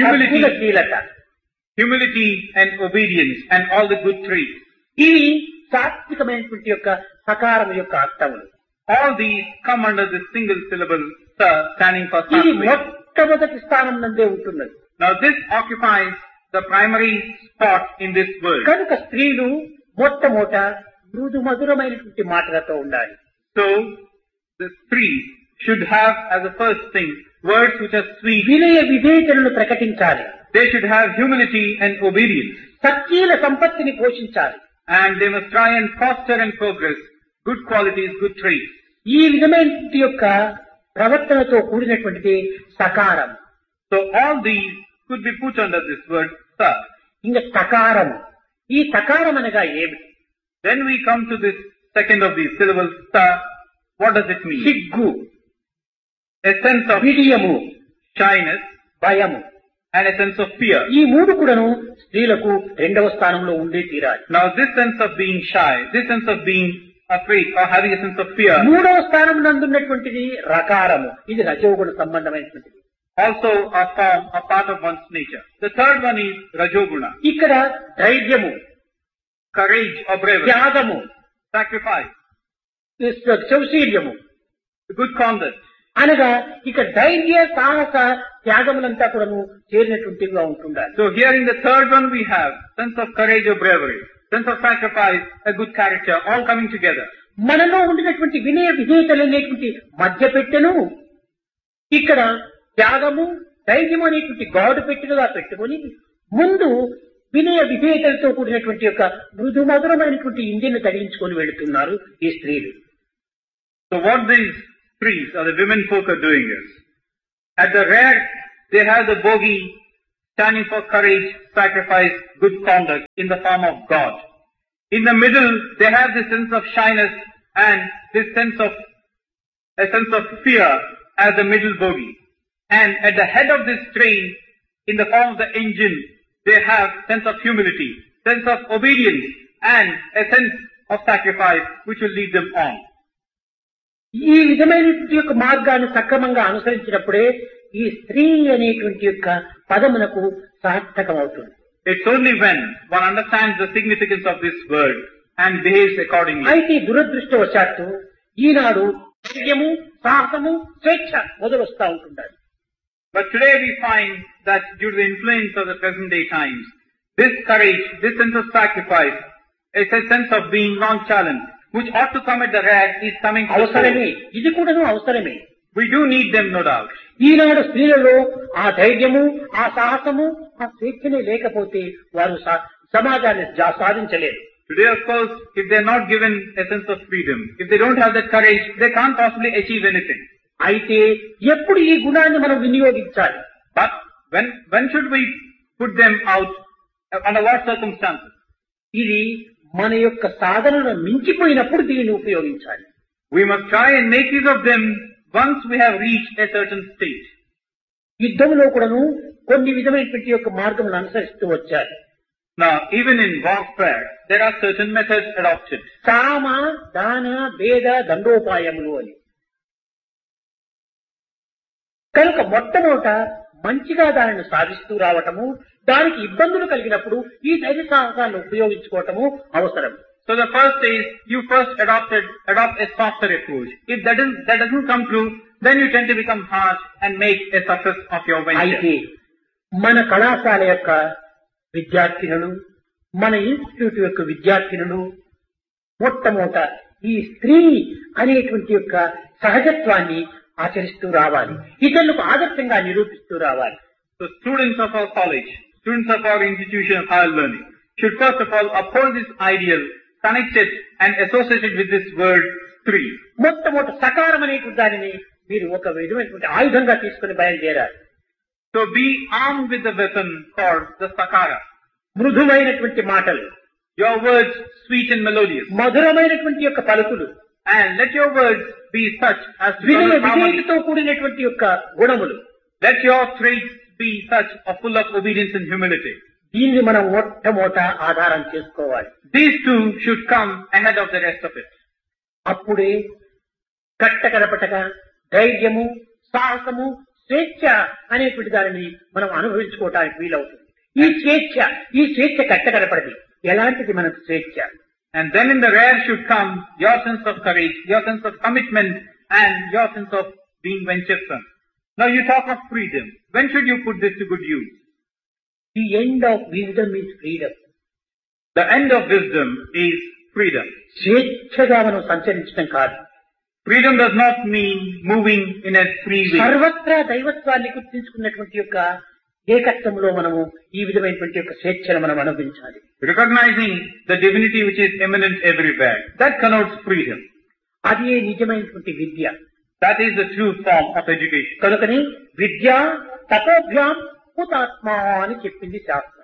humility and obedience and all the good traits. ఇవి సాత్వికమైనటువంటి యొక్క సకారం యొక్క అర్థములు. All these come under this single syllable Sa, standing for ఇది Sattvic. మొట్టమొదటి స్థానం నందే ఉంటున్నది. Now this occupies the primary spot in this word. కనుక స్త్రీలు మొట్టమొదట మృదు మధురమైనటువంటి మాటలతో ఉండాలి. So the three should have as the first thing words which are sweet. వినయ విధేయతలను ప్రకటించాలి. They should have humility and obedience. సత్శీల సంపత్తిని పోషించాలి. And they must try and foster and progress good qualities, good traits. ఈ విధమైనటువంటి యొక్క ప్రవర్తనతో కూడినటువంటిది సకారం. So all these could be put under this word Sa. ఇంకా సకారం. ఈ సకారం అనగా ఏమిటి? Then we come to this second of these syllables Sa. What does it mean? సిగ్గు, A sense of విడియము, shyness భయము, and a sense of fear. ఈ 3 కూడాను స్త్రీలకు 2వ స్థానంలో ఉండే తీరాలి. Now this sense of being shy, this sense of being afraid or having a sense of fear, 3వ స్థానం నందున్నటువంటిది రకారము. ఇది రజోగుణ సంబంధమైనటువంటిది. also a form, a part of one's nature. The third one is Rajoguna, ఇక్కడ ధైర్యము, courage or bravery, త్యాగము, sacrifice, శౌశీల్యము, good conduct. అనగా ఇక ధైర్య సాహస త్యాగములంతా కూడాను చేరినటువంటిగా ఉంటుండాలి. So here in the third one we have sense of courage or bravery, sense of sacrifice, a good character, all coming together. మనలో ఉండినటువంటి వినయ విధేయతలు అనేటువంటి మధ్య పెట్టెను ఇక్కడ త్యాగము, ధైర్యము అనేటువంటి గాడు పెట్టెలుగా పెట్టుకొని ముందు వినయ విధేయతలతో కూడినటువంటి యొక్క మృదు మధురమైనటువంటి ఇంజిన్ తగిలించుకొని వెళుతున్నారు ఈ స్త్రీలు. So what these priests or the women folk are doing is, at the rear, they have the bogi standing for courage, sacrifice, good conduct in the form of God. In the middle, they have this sense of shyness and this sense of fear as the middle bogi. And at the head of this train, in the form of the engine, they have sense of humility, sense of obedience, and a sense of sacrifice which will lead them on. ఈ విధమైనటువంటి యొక్క మార్గాన్ని సక్రమంగా అనుసరించినప్పుడే ఈ స్త్రీ అనేటువంటి యొక్క పదమునకు సార్థకమవుతుంది. It's only when one understands the significance of this word and behaves accordingly. అయితే దురదృష్టవశాత్తు ఈనాడు ధైర్యము, సాహసము, స్వేచ్ఛ మొదలొస్తా ఉంటున్నారు. But today we find that due to the influence of the present day times, this courage, this sense of sacrifice, it's a sense of being nonchalant, which ought to come at the rear, is coming to the అవసరమే, fore. ఇది కూడాను అవసరమే. We do need them, no doubt. ఈనాడు స్త్రీలలో ఆ ధైర్యము, ఆ సాహసము, ఆ స్వేచ్ఛనే లేకపోతే వారు సమాజాన్ని సాధించలేరు. Today, of course, if they're not given a sense of freedom, if they don't have that courage, they can't possibly achieve anything. అయితే ఎప్పుడు ఈ గుణాన్ని మనం వినియోగించాలి? But when should we put them out? Under what circumstances? ఇది మన యొక్క సాధనను మించిపోయినప్పుడు దీనిని ఉపయోగించాలి. We must try and make use of them once we have reached a certain stage. యుద్ధంలో కూడాను కొన్ని విధమైనటువంటి యొక్క మార్గములను అనుసరిస్తూ వచ్చారు. Now, even in warfare, there are certain methods adopted. సామ, దాన, భేద, దండోపాయములు అని. కనుక మొట్టమొదట మంచిగా దానిని సాధిస్తూ రావటము, దానికి ఇబ్బందులు కలిగినప్పుడు ఈ ధైర్య సాహసాలను ఉపయోగించుకోవటము అవసరం. So the first is, you first adopt a softer approach. If that doesn't come through, then you tend to become harsh and make a success of your venture. అయితే మన కళాశాల యొక్క విద్యార్థినులు, మన ఇన్స్టిట్యూట్ యొక్క విద్యార్థినులు మొట్టమొదట ఈ స్త్రీ అనేటువంటి యొక్క సహజత్వాన్ని ఆచరిస్తూ రావాలి, ఇతరులకు ఆదర్శంగా నిరూపిస్తూ రావాలి. So students of our college, students of our institution of higher learning should first of all uphold this ideal, connect it and associate it with this word స్త్రీ. మొట్టమొదటి సకారం అనేటువంటి దానిని మీరు ఒక విధమైనటువంటి ఆయుధంగా తీసుకుని బయలుదేరాలి. So be armed with the weapon called the sakara. మృదువైనటువంటి మాటలు, Your words sweet and melodious. మధురమైనటువంటి యొక్క పలుకులు, And let your words be such as to వినయ promote harmony. విధేయతతో కూడినటువంటి యొక్క గుణములు. Let your traits be such or full of obedience and humility. దీన్ని మనం మొట్టమొదట ఆధారం చేసుకోవాలి. These two should come ahead of the rest of it. అప్పుడే కట్టకడపటగా ధైర్యము, సాహసము, స్వేచ్ఛ అనేటువంటి దానిని మనం అనుభవించుకోవటానికి వీలవుతుంది. ఈ స్వేచ్ఛ కట్టకడపడది. ఎలాంటిది మనకు స్వేచ్ఛ? And then in the rear should come your sense of courage, your sense of commitment, and your sense of being venturesome. Now you talk of freedom. When should you put this to good use? The end of wisdom is freedom. The end of wisdom is freedom. స్వేచ్ఛగా మనం సంచరించడం కాదు. Freedom does not mean moving in a free way. సర్వత్రా దైవత్వాన్ని గుర్తించుకున్నటువంటి యొక్క ఏకత్వంలో మనము ఈ విధమైనటువంటి యొక్క స్వేచ్ఛను మనం అనుభవించాలి. Recognizing the divinity which is eminent everywhere. That connotes freedom. అది నిజమైనటువంటి విద్య. That is the true form of education. కనుకని విద్య తపోభ్యాం హుతాత్మ అని చెప్పింది శాస్త్రం.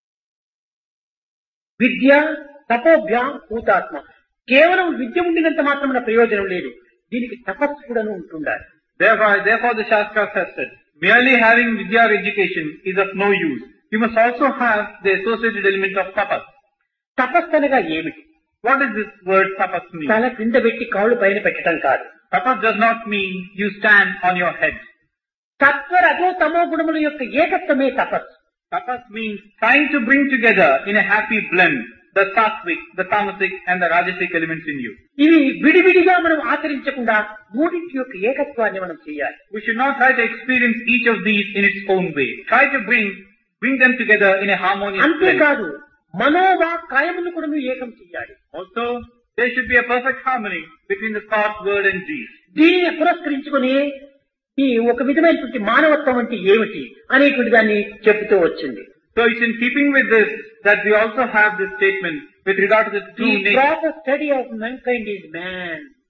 విద్య తపోభ్యాం హుతాత్మ. కేవలం విద్య ఉండినంత మాత్రమే ప్రయోజనం లేదు, దీనికి తపస్సు కూడా ఉంటుండాలి. Therefore the Shastras has said, merely having vidya or education is of no use. You must also have the associated element of tapas. తపస్సు అనగా ఏమిటి? What does this word tapas mean? తల కింద పెట్టి కాళ్ళు పైన పెట్టడం కాదు. Tapas does not mean you stand on your head. సత్వ రజో తమో గుణముల యొక్క ఏకత్వమే తపస్సు. Tapas means trying to bring together in a happy blend the sattvic, the tamasic and the rajasic elements in you. ఇవి విడివిడిగా మనం ఆచరించకుండా మూడింటి యొక్క ఏకత్వాన్ని మనం చేయాలి. We should not try to experience each of these in its own way. Try to bring them together in a harmonious blend. అంతేకాదు Manoa కాయమును కూడా ఏకం చేయాలి. Also, there should be a perfect harmony between the thought, word and deed. దీనిని పురస్కరించుకుని ఈ ఒక విధమైనటువంటి మానవత్వం అంటే ఏమిటి అనేటువంటి దాన్ని చెబుతూ వచ్చింది. So it's in keeping with this that we also have this statement with regard to the true The nature. proper study of mankind is man.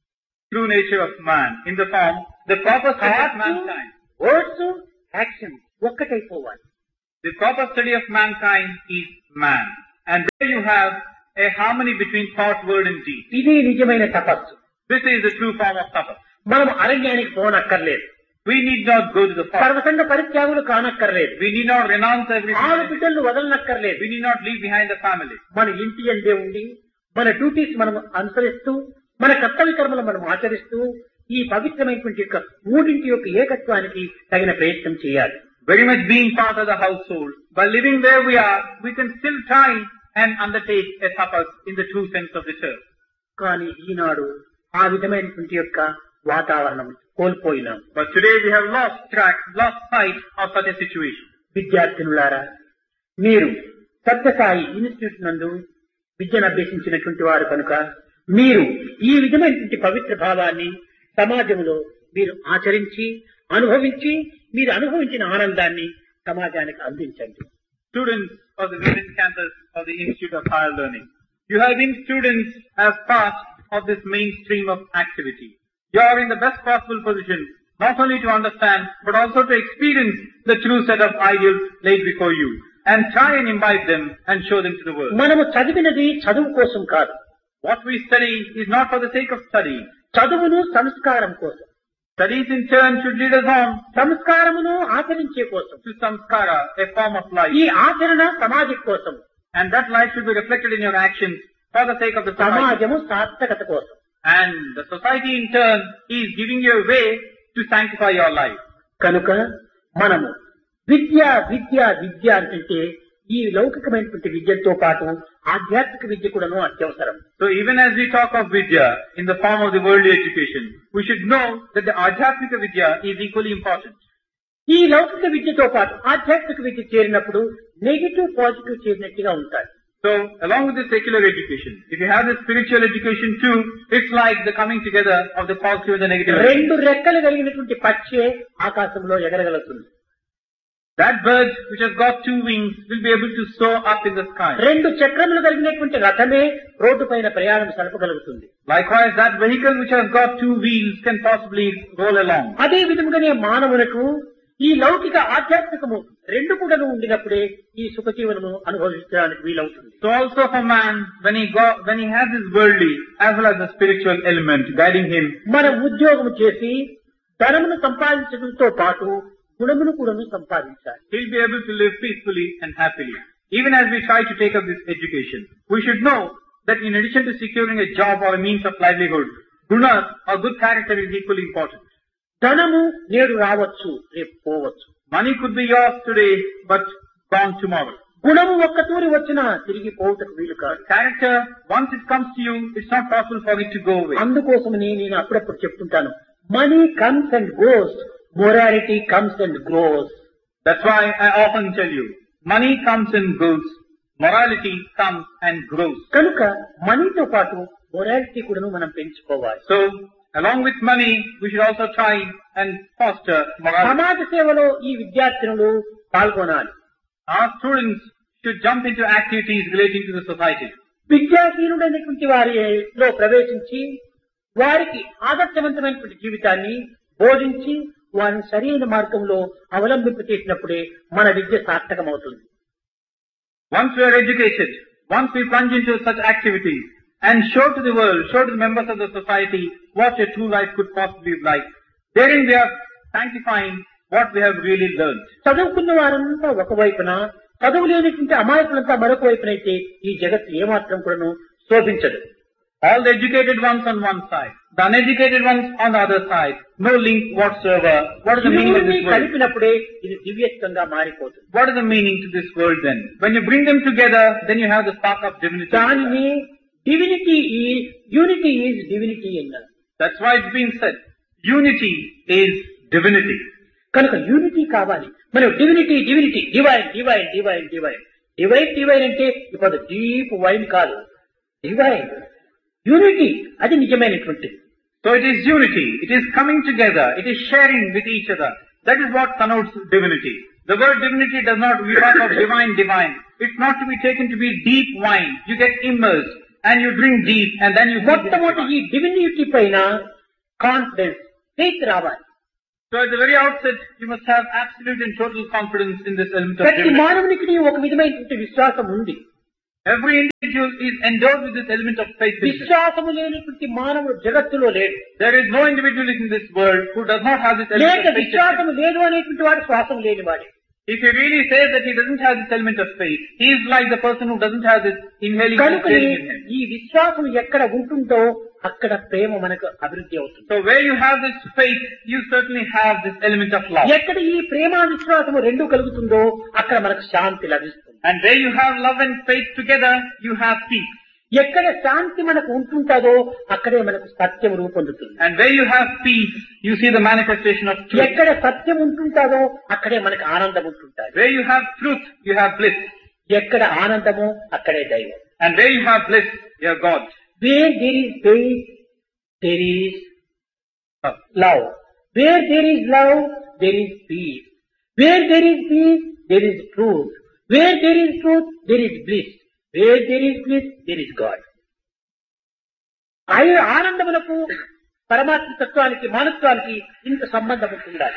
true nature of man in the form, the proper study of mankind. Words, action ఒక్కటైపోవాలి. The proper study of mankind is man. And there you have a harmony between thought, word and deed. ఇది నిజమైన తపస్సు. This is the true form of tapas. మనం అరణ్యానికి పోనక్కర్లేదు. We need not go to the forest. సర్వసంగ పరిత్యాగులు కానక్కర్లేదు. We need not renounce everything. ఆరు బిడ్డలు వదలనక్కర్లేదు. We need not leave behind the family. మన ఇంటి అందే ఉండి మన డ్యూటీస్ మనం అనుసరిస్తూ మన కర్తవ్య కర్మలు మనం ఆచరిస్తూ ఈ పవిత్రమైనటువంటి యొక్క మూడింటి యొక్క ఏకత్వానికి తగిన ప్రయత్నం చేయాలి. Very much being part of the household. By living where we are, we can still try and undertake a tapas in the true sense of the term. కానీ ఈనాడు ఆ విధమైనటువంటి యొక్క వాతావరణం కోల్పోయినాం. But today we have lost track, lost sight of such a situation. విద్యార్థినులారా, మీరు Sathya Sai institute నందు విద్యను అభ్యసించినటువంటి వారు కనుక మీరు ఈ విధమైనటువంటి పవిత్ర భావాన్ని సమాజంలో మీరు ఆచరించి అనుభవించి మీరు అనుభవించిన ఆనందాన్ని సమాజానికి అందించండి. Students of the Village campus of the Institute of Higher Learning, you have been students as part of this mainstream of activity. You are in the best possible position not only to understand but also to experience the true set of ideals laid before you and try and imbibe them and show them to the world. మనము చదివినది చదువు కోసం కాదు. What we study is not for the sake of studying. చదువును సంస్కారం కోసం. Studies in turn should lead us on సంస్కారమును ఆచరించే కోసం. to samskara, a form of life. ఈ ఆచరణ సమాజం కోసం. And that life should be reflected in your actions for the sake of the society. సమాజము సార్థకత కోసం. And the society in turn is giving you a way to sanctify your life. కనుక మనము విద్య విద్య విద్య అంటే ఈ లౌకికమైనటువంటి విద్యతో పాటు ఆధ్యాత్మిక విద్య కూడాను అత్యవసరం. So even as we talk of vidya in the form of the worldly education, we should know that the adhyatmika vidya is equally important. ఈ లౌకిక విద్యతో పాటు ఆధ్యాత్మిక విద్య చేరినప్పుడు నెగిటివ్ పాజిటివ్ చేరినట్టుగా ఉంటాయి. So along with the secular education, if you have the spiritual education too, it's like the coming together of the positive and the negative. రెండు రెక్కలు కలిగినటువంటి పక్షి ఆకాశంలో ఎగరగలుగుతుంది. That bird which has got two wings will be able to soar up in the sky. రెండు చక్రములు కలిగినటువంటి రథమే road పైన ప్రయాణం సలపగలుగుతుంది. Likewise, that vehicle which has got two wheels can possibly roll along. అదే విధముగానే మానవులకు ఈ లౌకిక ఆధ్యాత్మికము రెండు కూడా ఉండినప్పుడే ఈ సుఖజీవనము అనుభవించడానికి వీలవుతుంది. So also for man, when he has his worldly as well as the spiritual element guiding him, మనం ఉద్యోగం చేసి ధనమును సంపాదించడంతో పాటు గుణమును కూడాను సంపాదించాలి. he'll be able to live peacefully and happily. Even as we try to take up this education, we should know that in addition to securing a job or a means of livelihood, gunas or good character is equally important. ధనము నేడు రావచ్చు, రేపు పోవచ్చు. Money could be yours today, but gone tomorrow. గుణము ఒక్క తూరి వచ్చినా తిరిగి పోవుటకు వీలు కాదు. Character, once it comes to you, it's not possible for it to go away. అందుకోసమని నేను అప్పుడప్పుడు చెప్తుంటాను, money comes and goes, morality comes and grows. That's why I often tell you, money comes and goes, morality comes and grows. కనుక మనీతో పాటు morality కూడాను మనం పెంచుకోవాలి. So, along with money, we should also try and foster morality. సమాజ సేవలో ఈ విద్యార్థులు పాల్గొనాలి. Our students should jump into activities relating to the society. విద్యాహీనుడైనటువంటి వారిలో ప్రవేశించి వారికి ఆదర్శవంతమైనటువంటి జీవితాన్ని బోధించి వారిని సరైన మార్గంలో అవలంబింప చేసినప్పుడే మన విద్య సార్థకమవుతుంది. Once we are educated, once we plunge into such activities and show to the world, show to the members of the society what a true life could possibly be like, therein we are sanctifying what we have really learned. చదువుకున్న వారంతా ఒకవైపున, చదువు లేనిటువంటి అమాయకులంతా మరొక వైపునైతే ఈ జగత్తు ఏమాత్రం కూడాను శోభించదు. All the educated ones on one side, the uneducated ones on the other side, no link whatsoever. What is the meaning of this world? కలిపినప్పుడే ఇది దివ్యత్వంగా మారిపోతుంది. What is the meaning to this world then? When you bring them together, then you have the spark of divinity. దానిని divinity is, unity is divinity అన్నారు. That's why it's been said, unity is divinity. కనుక unity కావాలి. మనం divinity divinity divine divine divine divine divine divine అంటే ఇప్పుడు deep wine కాదు, divine unity అది నిజమైనటువంటిది. So it is unity, it is coming together, it is sharing with each other. That is what connotes divinity. The word divinity does not, we talk of divine, divine. It's not to be taken to be deep wine. You get immersed and you drink deep and then you... మొట్టమొదటి ఈ divinity పైన confidence, faith రావాలి. So at the very outset, you must have absolute and total confidence in this element of ప్రతి divinity. మానవునికి ఒక విధమైనటువంటి విశ్వాసం ఉంది. Every individual is endowed with this element of faith in him. విశ్వాసము లేనటువంటి మానవుడు జగత్తులో లేడు. There is no individual in this world who does not have this element లేక of faith in him. విశ్వాసము లేదు అనేటువంటి వాడు శ్వాసం లేనివాడే. If he really says that he doesn't have this element of faith, he is like the person who doesn't have this inhaling కనుకనే sensation in him. ఈ విశ్వాసం ఎక్కడ ఉంటుందో అక్కడ ప్రేమ మనకు అభివృద్ధి అవుతుంది. So where you have this faith, you certainly have this element of love. ఎక్కడ ఈ ప్రేమ విశ్వాసము రెండు కలుగుతుందో అక్కడ మనకు శాంతి లభిస్తుంది. And where you have love and faith together, you have peace. ఎక్కడ శాంతి మనకు ఉంటుందో అక్కడే మనకు సత్యం రూపొందుతుంది. And where you have peace, you see the manifestation of truth. ఎక్కడ సత్యం ఉంటుందో అక్కడే మనకు ఆనందం ఉంటుంటుంది. Where you have truth, you have bliss. ఎక్కడ ఆనందమో అక్కడే దైవం. And where you have bliss, you have God. Where there is faith, there is love. Where there is love, there is peace. Where there is peace, there is truth. Where there is truth, there is bliss. Where there is bliss, there is God. ఆనందములకు పరమాత్మ తత్వానికి మానత్వానికి ఇంత సంబంధం ఉండాలి.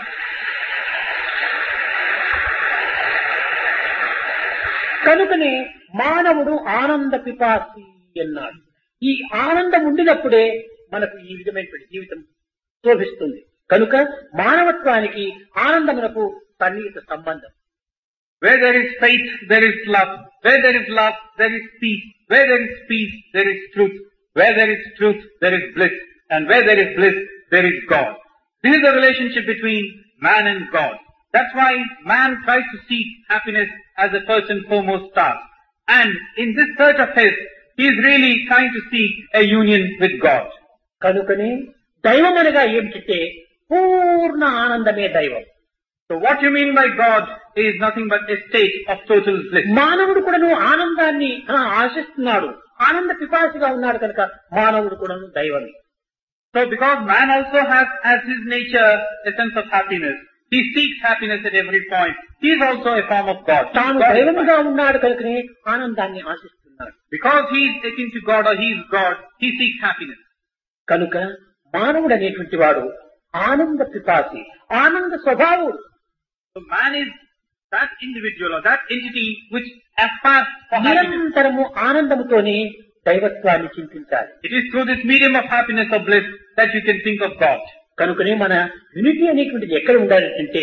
కనుకనే మానవుడు ఆనంద పిపాసి అన్నాడు. ఈ ఆనందం ఉండినప్పుడే మనకు ఈ విధమైనటువంటి జీవితం శోభిస్తుంది. కనుక మానవత్వానికి ఆనందమునకు సన్నిహిత సంబంధం. Where there is faith, there is love. Where there is love, there is peace. Where there is peace, there is truth. Where there is truth, there is bliss. And where there is bliss, there is God. This is the relationship between man and God. That's why man tries to seek happiness as a first and foremost task. And in this search of his, he is really trying to seek a union with God. కనుకనే దైవం అనగా ఏమిటంటే పూర్ణ ఆనందమే దైవం. So what you mean by God is nothing but a state of total bliss. మానవుడు కూడాను ఆనందాన్ని ఆశిస్తున్నాడు. ఆనంద పిపాసిగా ఉన్నాడు కనుక మానవుడు కూడాను దైవమే. So because man also has as his nature a sense of happiness, he seeks happiness at every point. He is also a form of God. తాను దైవముగా ఉన్నాడు కనుకనే ఆనందాన్ని ఆశిస్తున్నాడు. Because he is akin to God or he is God, he seeks happiness. కనుక మానవుడు అనేటువంటి వాడు ఆనంద పిపాసి, ఆనంద స్వభావుడు. So man is that individual or that entity which aspires for happiness. నిరంతరము ఆనందముతోనే దైవత్వాన్ని చింతించాలి. It is through this medium of happiness or bliss that you can think of God. కనుకనే మన యూనిటీ అనేటువంటిది ఎక్కడ ఉండాలి అంటే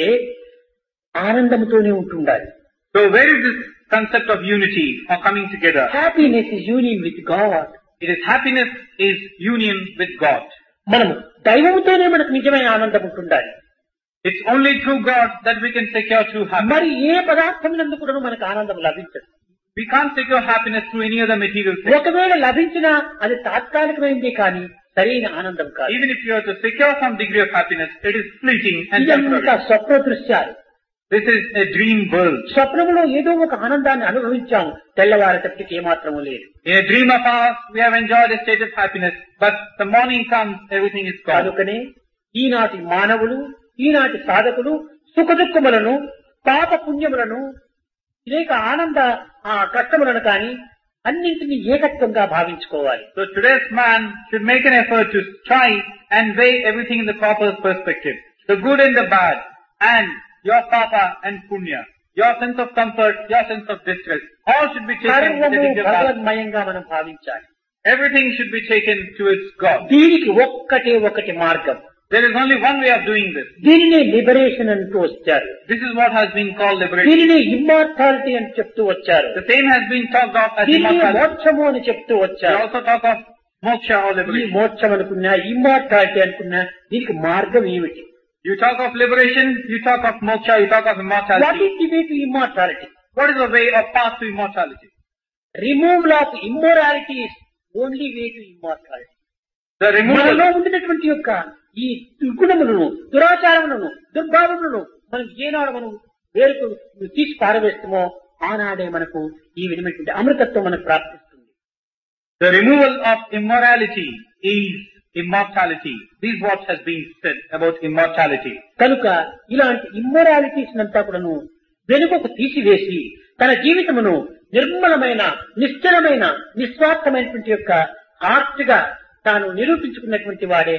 ఆనందముతోనే ఉంటుండాలి. So where is this concept of unity or coming together? Happiness is union with God. It is happiness is union with God. మనము దైవముతోనే మనకు నిజమైన ఆనందం ఉంటుండాలి. It's only through God that we can secure true happiness. మరి ఏ పదార్థమునందు కూడా మనకు ఆనందం లభించదు. We can't secure happiness through any other material thing. ఒకవేళ లభించినా అది తాత్కాలికమైందే కానీ సరైన ఆనందం కాదు. Even if you are to secure some degree of happiness, it is fleeting and ఇదంతా temporary. స్వప్న దృశ్యాలు. This is a dream world. స్వప్నములో ఏదో ఒక ఆనందాన్ని అనుభవించాము, తెల్లవారేటప్పటికి ఏమాత్రము లేదు. In a dream of ours, we have enjoyed a state of happiness, but the morning comes, everything is gone. కనుకనే ఈనాటి మానవులు, ఈనాటి సాధకులు సుఖదుఖములను, పాప పుణ్యములను, అనేక ఆనంద కష్టములను కానీ అన్నింటినీ ఏకత్వంగా భావించుకోవాలి. So today's man should make an effort to try and weigh everything in the proper perspective. The good and the bad, and your papa and punya, your sense of comfort, your sense of distress, all should be taken with a సర్వము degree of balance. భగవన్మయంగా మనం భావించాలి. Everything should be taken towards God. దీనికి ఒకటి మార్గం. There is only one way of doing this. దీనినే liberation అంటూ వచ్చారు. This is what has been called liberation. దీనినే ఇమ్మార్టాలిటీ అని చెప్తూ వచ్చారు. The same has been talked of as దీనినే immortality. మోక్షము అని చెప్తూ We వచ్చారు. also talk of moksha or ఈ liberation. మోక్షం అనుకున్నా, ఇమ్మార్టాలిటీ అనుకున్నా, దీనికి మార్గం ఏమిటి? You talk of liberation, you talk of moksha, you talk of what immortality. Is the way to immortality? What is the way of path to immortality? Removal of immorality is only way to immortality. The removal. మనలో ఉండినటువంటి యొక్క ఈ దుర్గుణములను, దురాచారములను, దుర్భావములను మనం ఏనాడు మనం వేరుకు తీసి పారవేస్తామో ఆనాడే మనకు ఈ విధమైనటువంటి అమృతత్వం మనకు ప్రాప్తిస్తుంది. The removal of immorality is immortality. This is what has been said about immortality. కనుక ఇలాంటి ఇమ్మొరాలిటీస్ అంతా కూడాను వెనుకకు తీసివేసి తన జీవితమును నిర్మలమైన, నిశ్చలమైన, నిస్వార్థమైనటువంటి యొక్క ఆర్ట్ గా తాను నిరూపించుకున్నటువంటి వాడే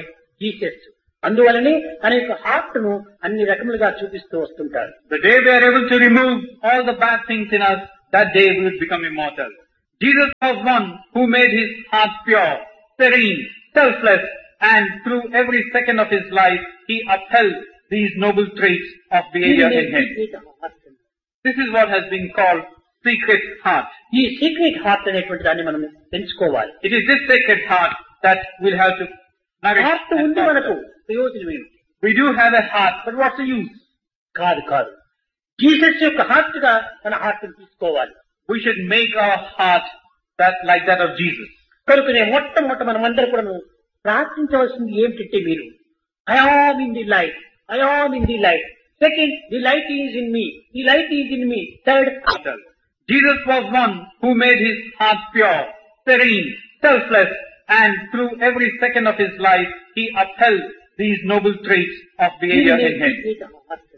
జీసస్. అందువలనే తన యొక్క హార్ట్ ను అన్ని రకములుగా చూపిస్తూ వస్తుంటారు. The day we are able to remove all the bad things in us, that day we will become immortal. Jesus was one who made his heart pure, serene, selfless, and through every second of his life, he upheld these noble traits of behavior in him. This is what has been called secret heart. ఈ secret heart అనేటువంటి దాన్ని మనం పెంచుకోవాలి. It is this sacred heart that we'll have to nourish. Heart ఉండి మనకు ప్రయోజనం ఏమిటి? We do have a heart, but what's the use? కాదు. జీసస్ యొక్క హార్ట్ గా మన హార్ట్ తీసుకోవాలి. We should make our heart like that of Jesus. కనుకనే మొట్టమొదట మనమందరూ కూడా ప్రార్థించవలసింది ఏమిటంటే మీరు I am in the light. I am in the light. Second, the light is in me. The light is in me. Third, Jesus was one who made his heart pure, serene, selfless, and through every second of his life, he upheld these noble traits of behavior in him.